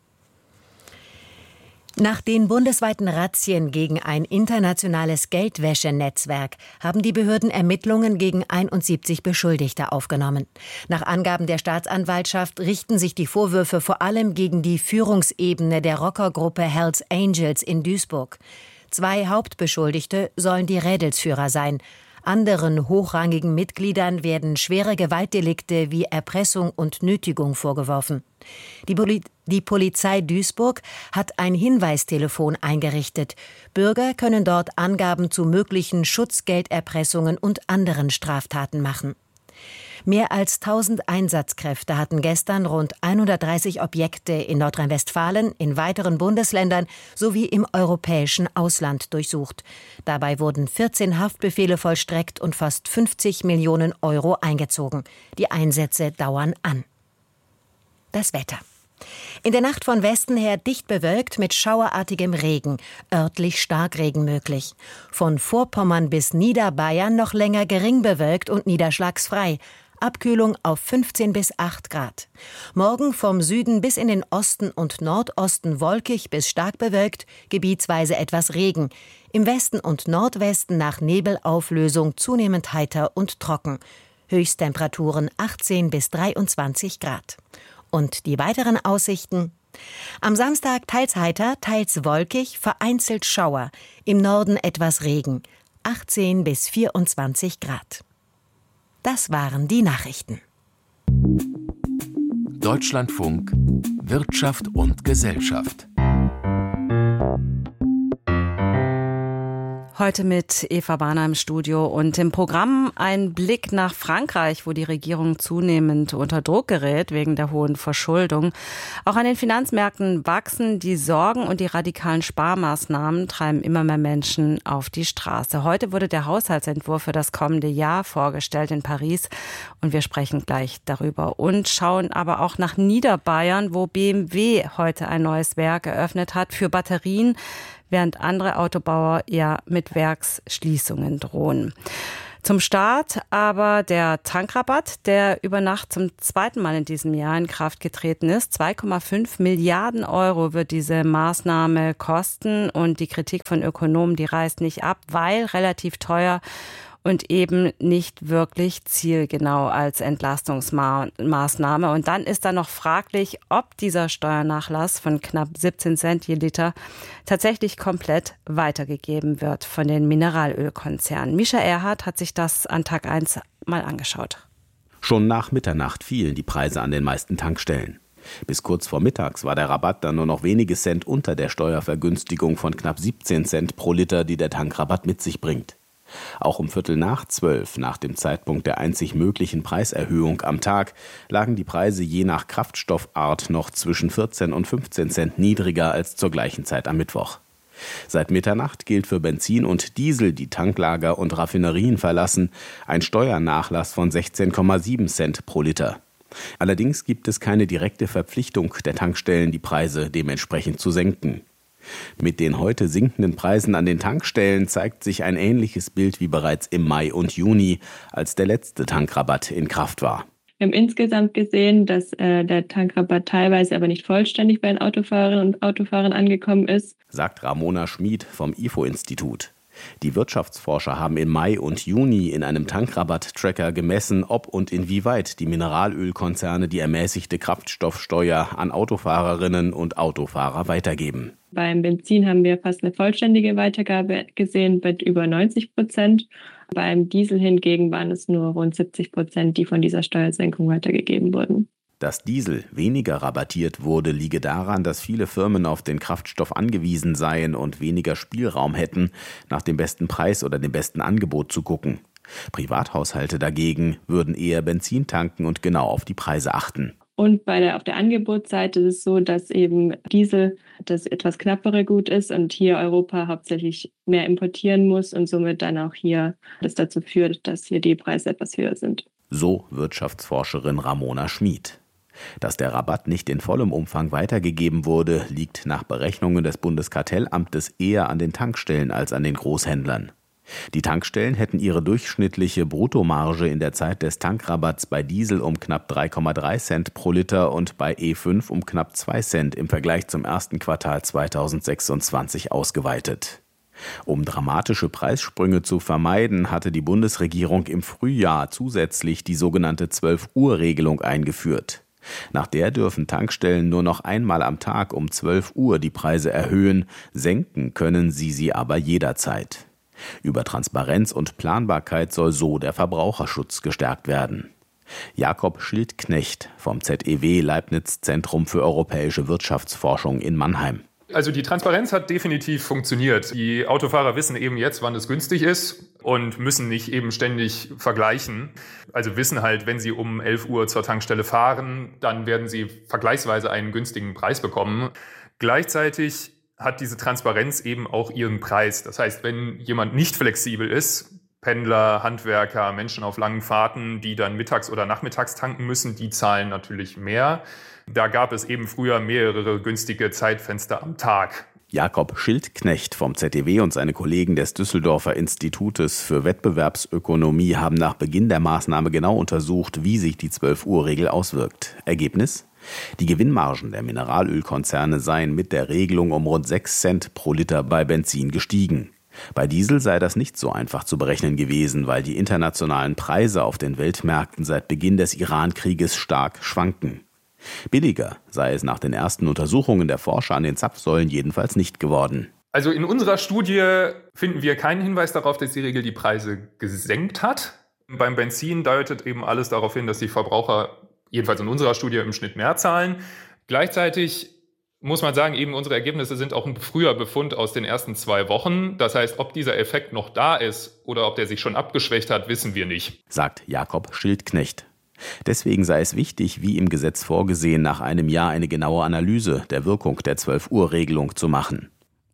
Nach den bundesweiten Razzien gegen ein internationales Geldwäschenetzwerk haben die Behörden Ermittlungen gegen einundsiebzig Beschuldigte aufgenommen. Nach Angaben der Staatsanwaltschaft richten sich die Vorwürfe vor allem gegen die Führungsebene der Rockergruppe Hells Angels in Duisburg. Zwei Hauptbeschuldigte sollen die Rädelsführer sein. Anderen hochrangigen Mitgliedern werden schwere Gewaltdelikte wie Erpressung und Nötigung vorgeworfen. Die, Poli- die Polizei Duisburg hat ein Hinweistelefon eingerichtet. Bürger können dort Angaben zu möglichen Schutzgelderpressungen und anderen Straftaten machen. Mehr als tausend Einsatzkräfte hatten gestern rund hundertdreißig Objekte in Nordrhein-Westfalen, in weiteren Bundesländern sowie im europäischen Ausland durchsucht. Dabei wurden vierzehn Haftbefehle vollstreckt und fast fünfzig Millionen Euro eingezogen. Die Einsätze dauern an. Das Wetter. In der Nacht von Westen her dicht bewölkt mit schauerartigem Regen, örtlich Starkregen möglich. Von Vorpommern bis Niederbayern noch länger gering bewölkt und niederschlagsfrei. Abkühlung auf fünfzehn bis acht Grad. Morgen vom Süden bis in den Osten und Nordosten wolkig bis stark bewölkt, gebietsweise etwas Regen. Im Westen und Nordwesten nach Nebelauflösung zunehmend heiter und trocken. Höchsttemperaturen achtzehn bis dreiundzwanzig Grad. Und die weiteren Aussichten? Am Samstag teils heiter, teils wolkig, vereinzelt Schauer. Im Norden etwas Regen. achtzehn bis vierundzwanzig Grad. Das waren die Nachrichten. Deutschlandfunk Wirtschaft und Gesellschaft. Heute mit Eva Bahner im Studio und im Programm ein Blick nach Frankreich, wo die Regierung zunehmend unter Druck gerät wegen der hohen Verschuldung. Auch an den Finanzmärkten wachsen die Sorgen und die radikalen Sparmaßnahmen treiben immer mehr Menschen auf die Straße. Heute wurde der Haushaltsentwurf für das kommende Jahr vorgestellt in Paris und wir sprechen gleich darüber und schauen aber auch nach Niederbayern, wo B M W heute ein neues Werk eröffnet hat für Batterien, während andere Autobauer ja mit Werksschließungen drohen. Zum Start aber der Tankrabatt, der über Nacht zum zweiten Mal in diesem Jahr in Kraft getreten ist. zwei Komma fünf Milliarden Euro wird diese Maßnahme kosten und die Kritik von Ökonomen, die reißt nicht ab, weil relativ teuer und eben nicht wirklich zielgenau als Entlastungsmaßnahme. Und dann ist da noch fraglich, ob dieser Steuernachlass von knapp siebzehn Cent je Liter tatsächlich komplett weitergegeben wird von den Mineralölkonzernen. Mischa Erhardt hat sich das an Tag eins mal angeschaut. Schon nach Mitternacht fielen die Preise an den meisten Tankstellen. Bis kurz vor mittags war der Rabatt dann nur noch wenige Cent unter der Steuervergünstigung von knapp siebzehn Cent pro Liter, die der Tankrabatt mit sich bringt. Auch um Viertel nach zwölf, nach dem Zeitpunkt der einzig möglichen Preiserhöhung am Tag, lagen die Preise je nach Kraftstoffart noch zwischen vierzehn und fünfzehn Cent niedriger als zur gleichen Zeit am Mittwoch. Seit Mitternacht gilt für Benzin und Diesel, die Tanklager und Raffinerien verlassen, ein Steuernachlass von sechzehn Komma sieben Cent pro Liter. Allerdings gibt es keine direkte Verpflichtung der Tankstellen, die Preise dementsprechend zu senken. Mit den heute sinkenden Preisen an den Tankstellen zeigt sich ein ähnliches Bild wie bereits im Mai und Juni, als der letzte Tankrabatt in Kraft war. Wir haben insgesamt gesehen, dass äh, der Tankrabatt teilweise aber nicht vollständig bei den Autofahrerinnen und Autofahrern angekommen ist, sagt Ramona Schmid vom I F O-Institut. Die Wirtschaftsforscher haben im Mai und Juni in einem Tankrabatt-Tracker gemessen, ob und inwieweit die Mineralölkonzerne die ermäßigte Kraftstoffsteuer an Autofahrerinnen und Autofahrer weitergeben. Beim Benzin haben wir fast eine vollständige Weitergabe gesehen mit über neunzig Prozent. Beim Diesel hingegen waren es nur rund siebzig Prozent, die von dieser Steuersenkung weitergegeben wurden. Dass Diesel weniger rabattiert wurde, liege daran, dass viele Firmen auf den Kraftstoff angewiesen seien und weniger Spielraum hätten, nach dem besten Preis oder dem besten Angebot zu gucken. Privathaushalte dagegen würden eher Benzin tanken und genau auf die Preise achten. Und bei der, auf der Angebotsseite ist es so, dass eben Diesel das etwas knappere Gut ist und hier Europa hauptsächlich mehr importieren muss und somit dann auch hier das dazu führt, dass hier die Preise etwas höher sind. So Wirtschaftsforscherin Ramona Schmid. Dass der Rabatt nicht in vollem Umfang weitergegeben wurde, liegt nach Berechnungen des Bundeskartellamtes eher an den Tankstellen als an den Großhändlern. Die Tankstellen hätten ihre durchschnittliche Bruttomarge in der Zeit des Tankrabatts bei Diesel um knapp drei Komma drei Cent pro Liter und bei E fünf um knapp zwei Cent im Vergleich zum ersten Quartal zweitausendsechsundzwanzig ausgeweitet. Um dramatische Preissprünge zu vermeiden, hatte die Bundesregierung im Frühjahr zusätzlich die sogenannte zwölf-Uhr-Regelung eingeführt. Nach der dürfen Tankstellen nur noch einmal am Tag um zwölf Uhr die Preise erhöhen, senken können sie sie aber jederzeit. Über Transparenz und Planbarkeit soll so der Verbraucherschutz gestärkt werden. Jakob Schildknecht vom Z E W Leibniz Zentrum für europäische Wirtschaftsforschung in Mannheim. Also die Transparenz hat definitiv funktioniert. Die Autofahrer wissen eben jetzt, wann es günstig ist und müssen nicht eben ständig vergleichen. Also wissen halt, wenn sie um elf Uhr zur Tankstelle fahren, dann werden sie vergleichsweise einen günstigen Preis bekommen. Gleichzeitig hat diese Transparenz eben auch ihren Preis. Das heißt, wenn jemand nicht flexibel ist, Pendler, Handwerker, Menschen auf langen Fahrten, die dann mittags oder nachmittags tanken müssen, die zahlen natürlich mehr. Da gab es eben früher mehrere günstige Zeitfenster am Tag. Jakob Schildknecht vom Z E W und seine Kollegen des Düsseldorfer Institutes für Wettbewerbsökonomie haben nach Beginn der Maßnahme genau untersucht, wie sich die zwölf-Uhr-Regel auswirkt. Ergebnis? Die Gewinnmargen der Mineralölkonzerne seien mit der Regelung um rund sechs Cent pro Liter bei Benzin gestiegen. Bei Diesel sei das nicht so einfach zu berechnen gewesen, weil die internationalen Preise auf den Weltmärkten seit Beginn des Iran-Krieges stark schwanken. Billiger sei es nach den ersten Untersuchungen der Forscher an den Zapfsäulen jedenfalls nicht geworden. Also in unserer Studie finden wir keinen Hinweis darauf, dass die Regel die Preise gesenkt hat. Beim Benzin deutet eben alles darauf hin, dass die Verbraucher, jedenfalls in unserer Studie, im Schnitt mehr zahlen. Gleichzeitig muss man sagen, eben unsere Ergebnisse sind auch ein früher Befund aus den ersten zwei Wochen. Das heißt, ob dieser Effekt noch da ist oder ob der sich schon abgeschwächt hat, wissen wir nicht, sagt Jakob Schildknecht. Deswegen sei es wichtig, wie im Gesetz vorgesehen, nach einem Jahr eine genaue Analyse der Wirkung der zwölf-Uhr-Regelung zu machen.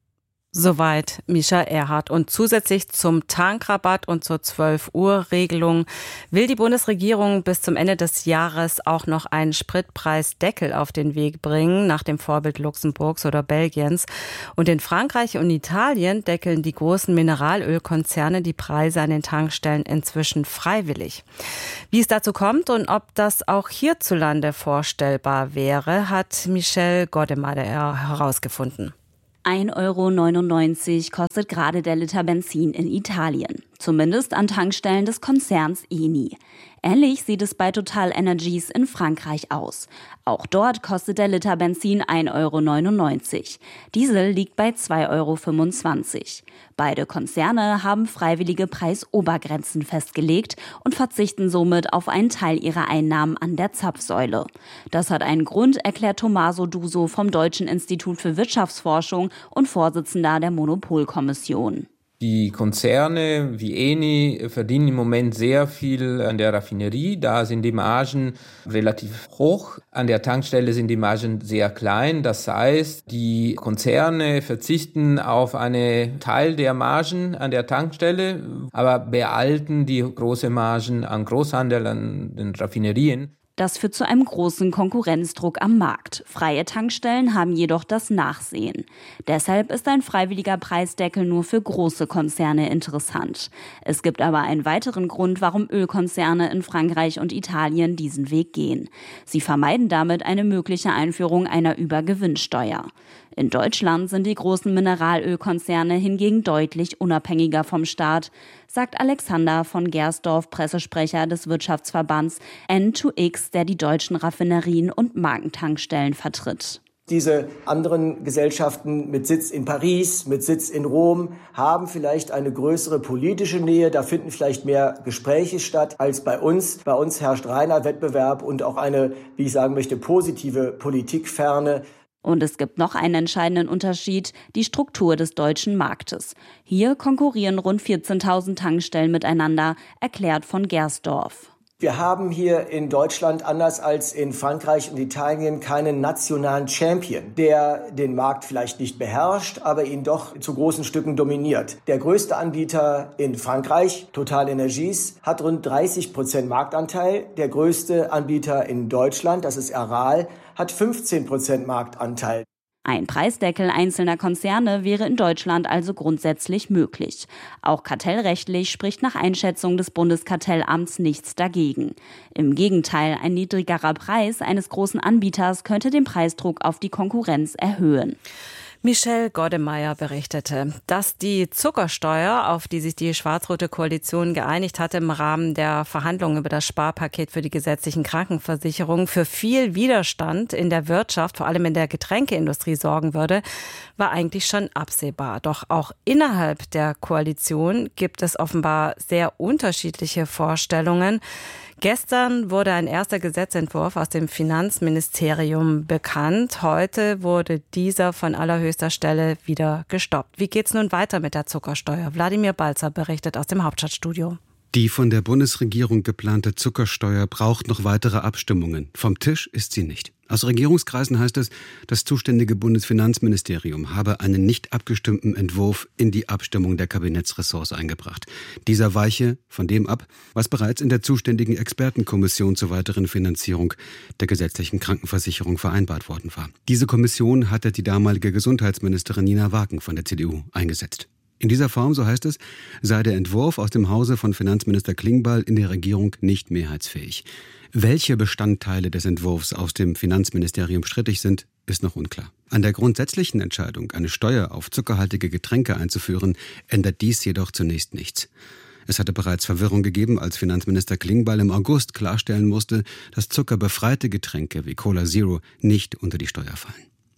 Soweit Mischa Erhardt. Und zusätzlich zum Tankrabatt und zur zwölf-Uhr-Regelung will die Bundesregierung bis zum Ende des Jahres auch noch einen Spritpreisdeckel auf den Weg bringen, nach dem Vorbild Luxemburgs oder Belgiens. Und in Frankreich und Italien deckeln die großen Mineralölkonzerne die Preise an den Tankstellen inzwischen freiwillig. Wie es dazu kommt und ob das auch hierzulande vorstellbar wäre, hat Michel Goddemeyer herausgefunden. ein Euro neunundneunzig kostet gerade der Liter Benzin in Italien. Zumindest an Tankstellen des Konzerns Eni. Ähnlich sieht es bei Total Energies in Frankreich aus. Auch dort kostet der Liter Benzin ein Euro neunundneunzig. Diesel liegt bei zwei Euro fünfundzwanzig. Beide Konzerne haben freiwillige Preisobergrenzen festgelegt und verzichten somit auf einen Teil ihrer Einnahmen an der Zapfsäule. Das hat einen Grund, erklärt Tommaso Duso vom Deutschen Institut für Wirtschaftsforschung und Vorsitzender der Monopolkommission. Die Konzerne wie Eni verdienen im Moment sehr viel an der Raffinerie. Da sind die Margen relativ hoch. An der Tankstelle sind die Margen sehr klein. Das heißt, die Konzerne verzichten auf einen Teil der Margen an der Tankstelle, aber behalten die großen Margen an Großhandel, an den Raffinerien. Das führt zu einem großen Konkurrenzdruck am Markt. Freie Tankstellen haben jedoch das Nachsehen. Deshalb ist ein freiwilliger Preisdeckel nur für große Konzerne interessant. Es gibt aber einen weiteren Grund, warum Ölkonzerne in Frankreich und Italien diesen Weg gehen. Sie vermeiden damit eine mögliche Einführung einer Übergewinnsteuer. In Deutschland sind die großen Mineralölkonzerne hingegen deutlich unabhängiger vom Staat, sagt Alexander von Gersdorf, Pressesprecher des Wirtschaftsverbands N zwei X, der die deutschen Raffinerien und Markentankstellen vertritt. Diese anderen Gesellschaften mit Sitz in Paris, mit Sitz in Rom, haben vielleicht eine größere politische Nähe. Da finden vielleicht mehr Gespräche statt als bei uns. Bei uns herrscht reiner Wettbewerb und auch eine, wie ich sagen möchte, positive Politikferne. Und es gibt noch einen entscheidenden Unterschied, die Struktur des deutschen Marktes. Hier konkurrieren rund vierzehntausend Tankstellen miteinander, erklärt von Gersdorf. Wir haben hier in Deutschland, anders als in Frankreich und Italien, keinen nationalen Champion, der den Markt vielleicht nicht beherrscht, aber ihn doch zu großen Stücken dominiert. Der größte Anbieter in Frankreich, Total Energies, hat rund dreißig Prozent Marktanteil. Der größte Anbieter in Deutschland, das ist Aral, hat fünfzehn Prozent Marktanteil. Ein Preisdeckel einzelner Konzerne wäre in Deutschland also grundsätzlich möglich. Auch kartellrechtlich spricht nach Einschätzung des Bundeskartellamts nichts dagegen. Im Gegenteil, ein niedrigerer Preis eines großen Anbieters könnte den Preisdruck auf die Konkurrenz erhöhen. Michel Goddemeyer berichtete, dass die Zuckersteuer, auf die sich die schwarz-rote Koalition geeinigt hatte im Rahmen der Verhandlungen über das Sparpaket für die gesetzlichen Krankenversicherungen, für viel Widerstand in der Wirtschaft, vor allem in der Getränkeindustrie, sorgen würde, war eigentlich schon absehbar. Doch auch innerhalb der Koalition gibt es offenbar sehr unterschiedliche Vorstellungen. Gestern wurde ein erster Gesetzentwurf aus dem Finanzministerium bekannt. Heute wurde dieser von allerhöchster Stelle wieder gestoppt. Wie geht's nun weiter mit der Zuckersteuer? Wladimir Balzer berichtet aus dem Hauptstadtstudio. Die von der Bundesregierung geplante Zuckersteuer braucht noch weitere Abstimmungen. Vom Tisch ist sie nicht. Aus Regierungskreisen heißt es, das zuständige Bundesfinanzministerium habe einen nicht abgestimmten Entwurf in die Abstimmung der Kabinettsressorts eingebracht. Dieser weiche von dem ab, was bereits in der zuständigen Expertenkommission zur weiteren Finanzierung der gesetzlichen Krankenversicherung vereinbart worden war. Diese Kommission hatte die damalige Gesundheitsministerin Nina Wagen von der C D U eingesetzt. In dieser Form, so heißt es, sei der Entwurf aus dem Hause von Finanzminister Klingbeil in der Regierung nicht mehrheitsfähig. Welche Bestandteile des Entwurfs aus dem Finanzministerium strittig sind, ist noch unklar. An der grundsätzlichen Entscheidung, eine Steuer auf zuckerhaltige Getränke einzuführen, ändert dies jedoch zunächst nichts. Es hatte bereits Verwirrung gegeben, als Finanzminister Klingbeil im August klarstellen musste, dass zuckerbefreite Getränke wie Cola Zero nicht unter die Steuer fallen.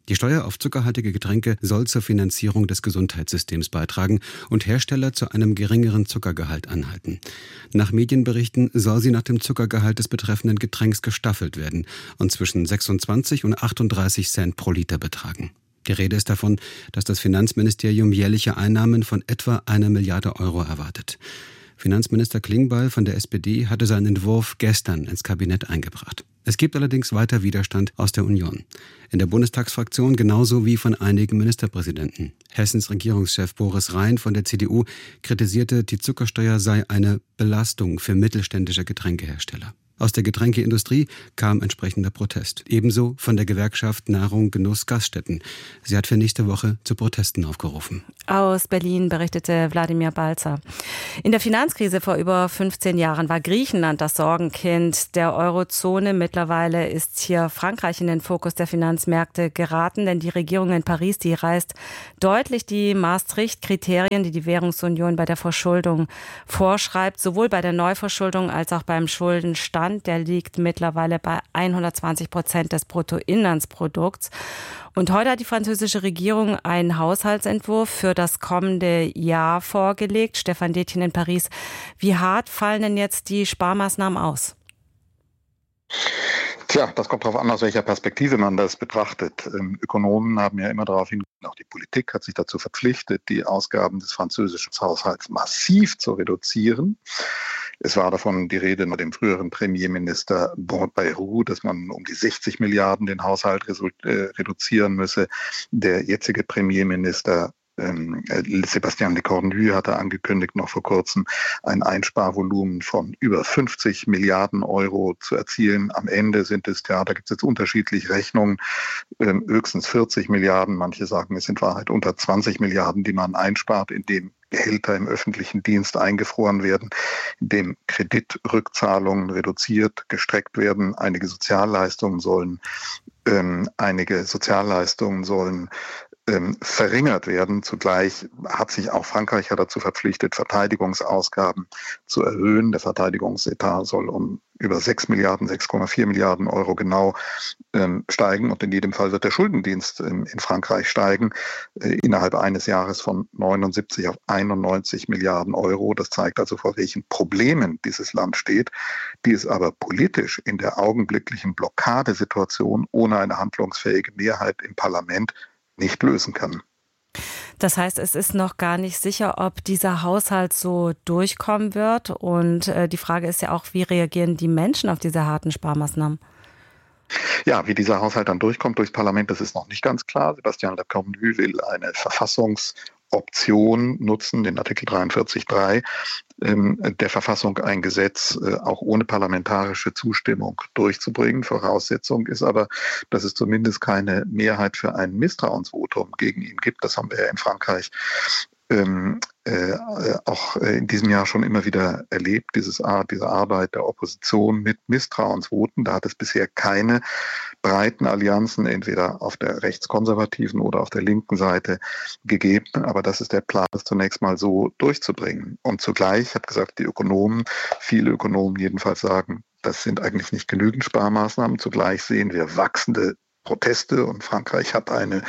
Die Steuer auf zuckerhaltige Getränke soll zur Finanzierung des Gesundheitssystems beitragen und Hersteller zu einem geringeren Zuckergehalt anhalten. Nach Medienberichten soll sie nach dem Zuckergehalt des betreffenden Getränks gestaffelt werden und zwischen sechsundzwanzig und achtunddreißig Cent pro Liter betragen. Die Rede ist davon, dass das Finanzministerium jährliche Einnahmen von etwa einer Milliarde Euro erwartet. Finanzminister Klingbeil von der S P D hatte seinen Entwurf gestern ins Kabinett eingebracht. Es gibt allerdings weiter Widerstand aus der Union. In der Bundestagsfraktion genauso wie von einigen Ministerpräsidenten. Hessens Regierungschef Boris Rhein von der C D U kritisierte, die Zuckersteuer sei eine Belastung für mittelständische Getränkehersteller. Aus der Getränkeindustrie kam entsprechender Protest. Ebenso von der Gewerkschaft Nahrung, Genuss, Gaststätten. Sie hat für nächste Woche zu Protesten aufgerufen. Aus Berlin berichtete Wladimir Balzer. In der Finanzkrise vor über fünfzehn Jahren war Griechenland das Sorgenkind der Eurozone. Mittlerweile ist hier Frankreich in den Fokus der Finanzmärkte geraten, denn die Regierung in Paris, die reißt deutlich die Maastricht-Kriterien, die die Währungsunion bei der Verschuldung vorschreibt, sowohl bei der Neuverschuldung als auch beim Schuldenstand. Der liegt mittlerweile bei hundertzwanzig Prozent des Bruttoinlandsprodukts. Und heute hat die französische Regierung einen Haushaltsentwurf für das kommende Jahr vorgelegt. Stefan Detjen in Paris. Wie hart fallen denn jetzt die Sparmaßnahmen aus? Tja, das kommt darauf an, aus welcher Perspektive man das betrachtet. Ähm, Ökonomen haben ja immer darauf hingewiesen, auch die Politik hat sich dazu verpflichtet, die Ausgaben des französischen Haushalts massiv zu reduzieren. Es war davon die Rede mit dem früheren Premierminister Bayrou, dass man um die sechzig Milliarden den Haushalt reduzieren müsse. Der jetzige Premierminister Ähm, Sébastien Lecornu hatte angekündigt, noch vor kurzem ein Einsparvolumen von über fünfzig Milliarden Euro zu erzielen. Am Ende sind es, ja, da gibt es jetzt unterschiedliche Rechnungen, ähm, höchstens vierzig Milliarden. Manche sagen, es sind in Wahrheit unter zwanzig Milliarden, die man einspart, indem Gehälter im öffentlichen Dienst eingefroren werden, indem Kreditrückzahlungen reduziert, gestreckt werden. Einige Sozialleistungen sollen, ähm, einige Sozialleistungen sollen verringert werden. Zugleich hat sich auch Frankreich ja dazu verpflichtet, Verteidigungsausgaben zu erhöhen. Der Verteidigungsetat soll um über sechs Milliarden, sechs Komma vier Milliarden Euro genau ähm, steigen. Und in jedem Fall wird der Schuldendienst ähm, in Frankreich steigen, äh, innerhalb eines Jahres von neunundsiebzig auf einundneunzig Milliarden Euro. Das zeigt also, vor welchen Problemen dieses Land steht, die es aber politisch in der augenblicklichen Blockadesituation ohne eine handlungsfähige Mehrheit im Parlament nicht lösen kann. Das heißt, es ist noch gar nicht sicher, ob dieser Haushalt so durchkommen wird. Und äh, die Frage ist ja auch, wie reagieren die Menschen auf diese harten Sparmaßnahmen? Ja, wie dieser Haushalt dann durchkommt durchs Parlament, das ist noch nicht ganz klar. Sébastien Lecornu will eine Verfassungsoption nutzen, den Artikel dreiundvierzig Absatz drei ähm, der Verfassung, ein Gesetz äh, auch ohne parlamentarische Zustimmung durchzubringen. Voraussetzung ist aber, dass es zumindest keine Mehrheit für ein Misstrauensvotum gegen ihn gibt. Das haben wir ja in Frankreich ähm, äh, auch in diesem Jahr schon immer wieder erlebt, dieses Art, diese Arbeit der Opposition mit Misstrauensvoten. Da hat es bisher keine breiten Allianzen, entweder auf der rechtskonservativen oder auf der linken Seite gegeben. Aber das ist der Plan, das zunächst mal so durchzubringen. Und zugleich, ich habe gesagt, die Ökonomen, viele Ökonomen jedenfalls sagen, das sind eigentlich nicht genügend Sparmaßnahmen. Zugleich sehen wir wachsende Proteste und Frankreich hat eine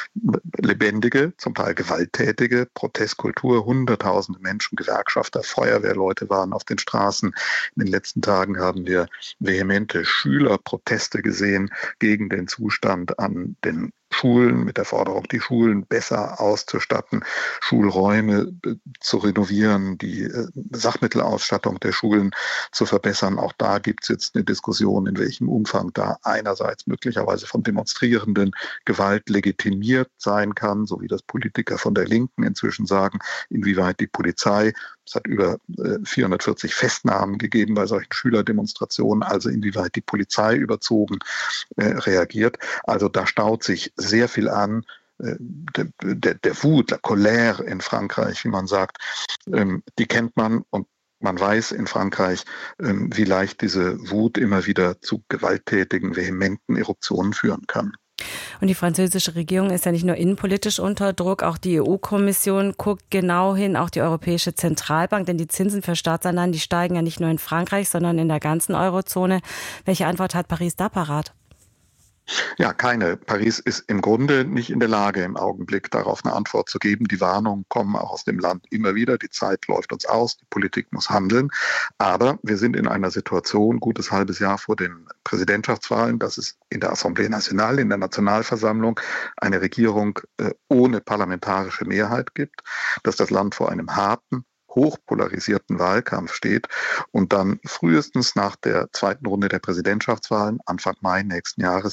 lebendige, zum Teil gewalttätige Protestkultur. Hunderttausende Menschen, Gewerkschafter, Feuerwehrleute waren auf den Straßen. In den letzten Tagen haben wir vehemente Schülerproteste gesehen gegen den Zustand an den Schulen, mit der Forderung, die Schulen besser auszustatten, Schulräume zu renovieren, die Sachmittelausstattung der Schulen zu verbessern. Auch da gibt es jetzt eine Diskussion, in welchem Umfang da einerseits möglicherweise von Demonstrierenden Gewalt legitimiert sein kann, so wie das Politiker von der Linken inzwischen sagen, inwieweit die Polizei, es hat über vierhundertvierzig Festnahmen gegeben bei solchen Schülerdemonstrationen, also inwieweit die Polizei überzogen äh, reagiert. Also da staut sich sehr viel an. Äh, der, der, der Wut, der Colère in Frankreich, wie man sagt, ähm, die kennt man und man weiß in Frankreich, ähm, wie leicht diese Wut immer wieder zu gewalttätigen, vehementen Eruptionen führen kann. Und die französische Regierung ist ja nicht nur innenpolitisch unter Druck, auch die E U-Kommission guckt genau hin, auch die Europäische Zentralbank, denn die Zinsen für Staatsanleihen, die steigen ja nicht nur in Frankreich, sondern in der ganzen Eurozone. Welche Antwort hat Paris da parat? Ja, keine. Paris ist im Grunde nicht in der Lage, im Augenblick darauf eine Antwort zu geben. Die Warnungen kommen auch aus dem Land immer wieder. Die Zeit läuft uns aus. Die Politik muss handeln. Aber wir sind in einer Situation, gutes halbes Jahr vor den Präsidentschaftswahlen, dass es in der Assemblée Nationale, in der Nationalversammlung, eine Regierung äh, ohne parlamentarische Mehrheit gibt, dass das Land vor einem harten, hochpolarisierten Wahlkampf steht und dann frühestens nach der zweiten Runde der Präsidentschaftswahlen, Anfang Mai nächsten Jahres,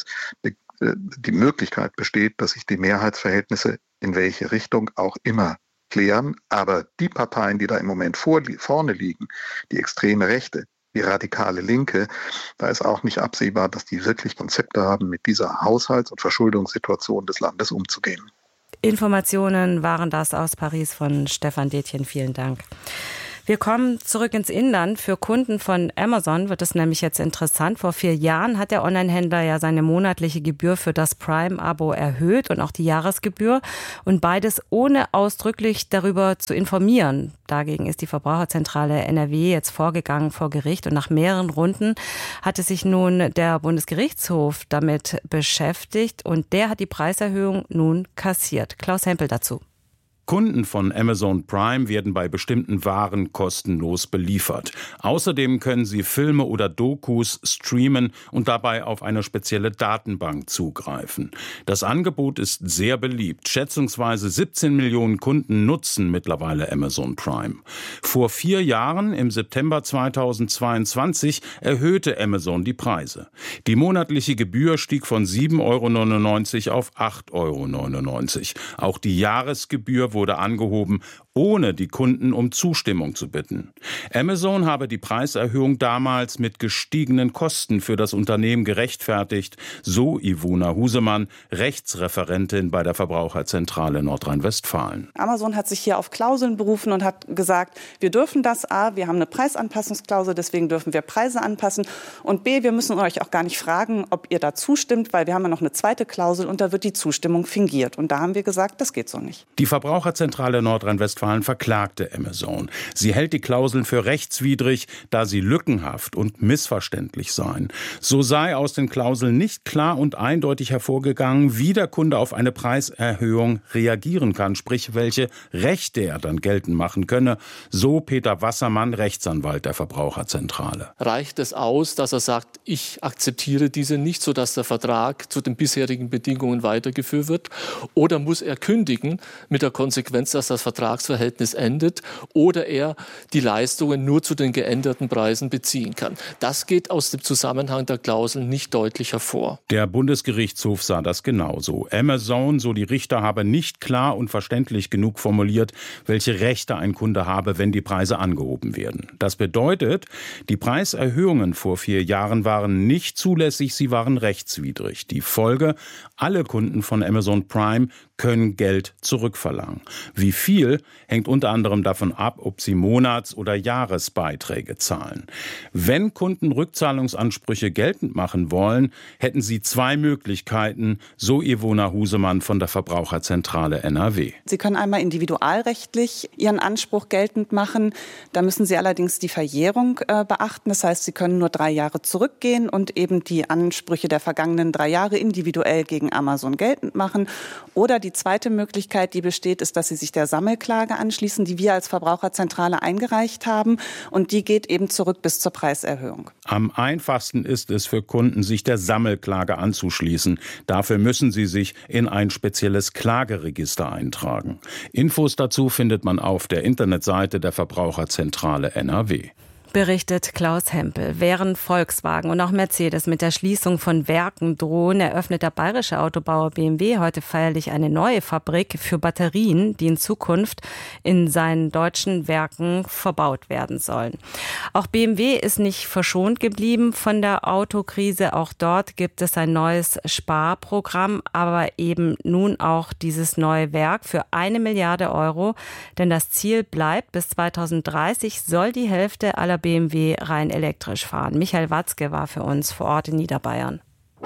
die Möglichkeit besteht, dass sich die Mehrheitsverhältnisse in welche Richtung auch immer klären. Aber die Parteien, die da im Moment vor, vorne liegen, die extreme Rechte, die radikale Linke, da ist auch nicht absehbar, dass die wirklich Konzepte haben, mit dieser Haushalts- und Verschuldungssituation des Landes umzugehen. Informationen waren das aus Paris von Stefan Detjen. Vielen Dank. Wir kommen zurück ins Inland. Für Kunden von Amazon wird es nämlich jetzt interessant. Vor vier Jahren hat der Onlinehändler ja seine monatliche Gebühr für das Prime-Abo erhöht und auch die Jahresgebühr. Und beides ohne ausdrücklich darüber zu informieren. Dagegen ist die Verbraucherzentrale N R W jetzt vorgegangen vor Gericht. Und nach mehreren Runden hatte sich nun der Bundesgerichtshof damit beschäftigt. Und der hat die Preiserhöhung nun kassiert. Klaus Hempel dazu. Kunden von Amazon Prime werden bei bestimmten Waren kostenlos beliefert. Außerdem können sie Filme oder Dokus streamen und dabei auf eine spezielle Datenbank zugreifen. Das Angebot ist sehr beliebt. Schätzungsweise siebzehn Millionen Kunden nutzen mittlerweile Amazon Prime. Vor vier Jahren, im September zweitausendzweiundzwanzig, erhöhte Amazon die Preise. Die monatliche Gebühr stieg von sieben Euro neunundneunzig auf acht Euro neunundneunzig. Auch die Jahresgebühr wurde angehoben, ohne die Kunden um Zustimmung zu bitten. Amazon habe die Preiserhöhung damals mit gestiegenen Kosten für das Unternehmen gerechtfertigt, so Ivona Husemann, Rechtsreferentin bei der Verbraucherzentrale Nordrhein-Westfalen. Amazon hat sich hier auf Klauseln berufen und hat gesagt, wir dürfen das A, wir haben eine Preisanpassungsklausel, deswegen dürfen wir Preise anpassen und B, wir müssen euch auch gar nicht fragen, ob ihr da zustimmt, weil wir haben ja noch eine zweite Klausel und da wird die Zustimmung fingiert. Und da haben wir gesagt, das geht so nicht. Die Verbraucherzentrale Nordrhein-Westfalen verklagte Amazon. Sie hält die Klauseln für rechtswidrig, da sie lückenhaft und missverständlich seien. So sei aus den Klauseln nicht klar und eindeutig hervorgegangen, wie der Kunde auf eine Preiserhöhung reagieren kann, sprich welche Rechte er dann geltend machen könne, so Peter Wassermann, Rechtsanwalt der Verbraucherzentrale. Reicht es aus, dass er sagt, ich akzeptiere diese nicht, sodass der Vertrag zu den bisherigen Bedingungen weitergeführt wird? Oder muss er kündigen mit der Konsequenz, dass das Vertragsverhältnis endet oder er die Leistungen nur zu den geänderten Preisen beziehen kann. Das geht aus dem Zusammenhang der Klauseln nicht deutlich hervor. Der Bundesgerichtshof sah das genauso. Amazon, so die Richter, habe nicht klar und verständlich genug formuliert, welche Rechte ein Kunde habe, wenn die Preise angehoben werden. Das bedeutet, die Preiserhöhungen vor vier Jahren waren nicht zulässig, sie waren rechtswidrig. Die Folge: alle Kunden von Amazon Prime können Geld zurückverlangen. Wie viel hängt unter anderem davon ab, ob sie Monats- oder Jahresbeiträge zahlen. Wenn Kunden Rückzahlungsansprüche geltend machen wollen, hätten sie zwei Möglichkeiten, so Ivona Husemann von der Verbraucherzentrale N R W. Sie können einmal individualrechtlich Ihren Anspruch geltend machen. Da müssen Sie allerdings die Verjährung äh, beachten. Das heißt, Sie können nur drei Jahre zurückgehen und eben die Ansprüche der vergangenen drei Jahre individuell gegen Amazon geltend machen. Oder die zweite Möglichkeit, die besteht, ist, dass Sie sich der Sammelklage anschließen, die wir als Verbraucherzentrale eingereicht haben. Und die geht eben zurück bis zur Preiserhöhung. Am einfachsten ist es für Kunden, sich der Sammelklage anzuschließen. Dafür müssen sie sich in ein spezielles Klageregister eintragen. Infos dazu findet man auf der Internetseite der Verbraucherzentrale N R W. Berichtet Klaus Hempel. Während Volkswagen und auch Mercedes mit der Schließung von Werken drohen, eröffnet der bayerische Autobauer B M W heute feierlich eine neue Fabrik für Batterien, die in Zukunft in seinen deutschen Werken verbaut werden sollen. Auch B M W ist nicht verschont geblieben von der Autokrise. Auch dort gibt es ein neues Sparprogramm, aber eben nun auch dieses neue Werk für eine Milliarde Euro. Denn das Ziel bleibt, bis zweitausenddreißig soll die Hälfte aller B M W rein elektrisch fahren. Michael Watzke war für uns vor Ort in Niederbayern.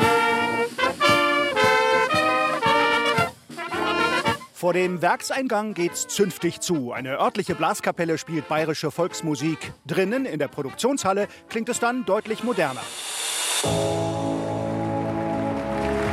Vor dem Werkseingang geht's zünftig zu. Eine örtliche Blaskapelle spielt bayerische Volksmusik. Drinnen in der Produktionshalle klingt es dann deutlich moderner.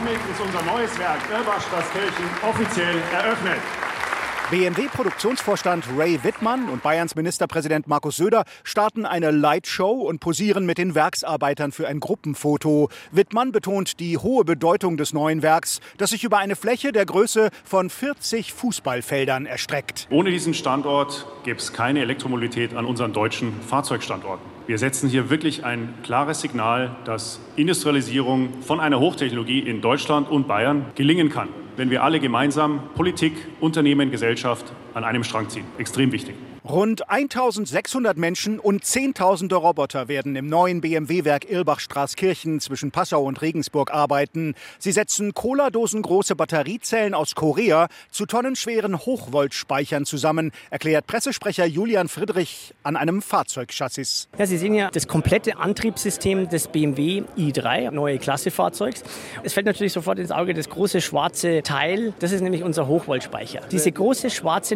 damit ist unser neues Werk Irlbach-Straßkirchen offiziell eröffnet. B M W-Produktionsvorstand Ray Wittmann und Bayerns Ministerpräsident Markus Söder starten eine Lightshow und posieren mit den Werksarbeitern für ein Gruppenfoto. Wittmann betont die hohe Bedeutung des neuen Werks, das sich über eine Fläche der Größe von vierzig Fußballfeldern erstreckt. Ohne diesen Standort gäbe es keine Elektromobilität an unseren deutschen Fahrzeugstandorten. Wir setzen hier wirklich ein klares Signal, dass Industrialisierung von einer Hochtechnologie in Deutschland und Bayern gelingen kann, wenn wir alle gemeinsam Politik, Unternehmen, Gesellschaft an einem Strang ziehen. Extrem wichtig. Rund eintausendsechshundert Menschen und Zehntausende Roboter werden im neuen B M W-Werk Irlbach-Straßkirchen zwischen Passau und Regensburg arbeiten. Sie setzen Cola-Dosen-große Batteriezellen aus Korea zu tonnenschweren Hochvoltspeichern zusammen, erklärt Pressesprecher Julian Friedrich an einem Fahrzeugchassis. Ja, Sie sehen ja das komplette Antriebssystem des B M W i drei, neue Klasse-Fahrzeugs. Es fällt natürlich sofort ins Auge das große schwarze Teil. Das ist nämlich unser Hochvoltspeicher. Diese große schwarze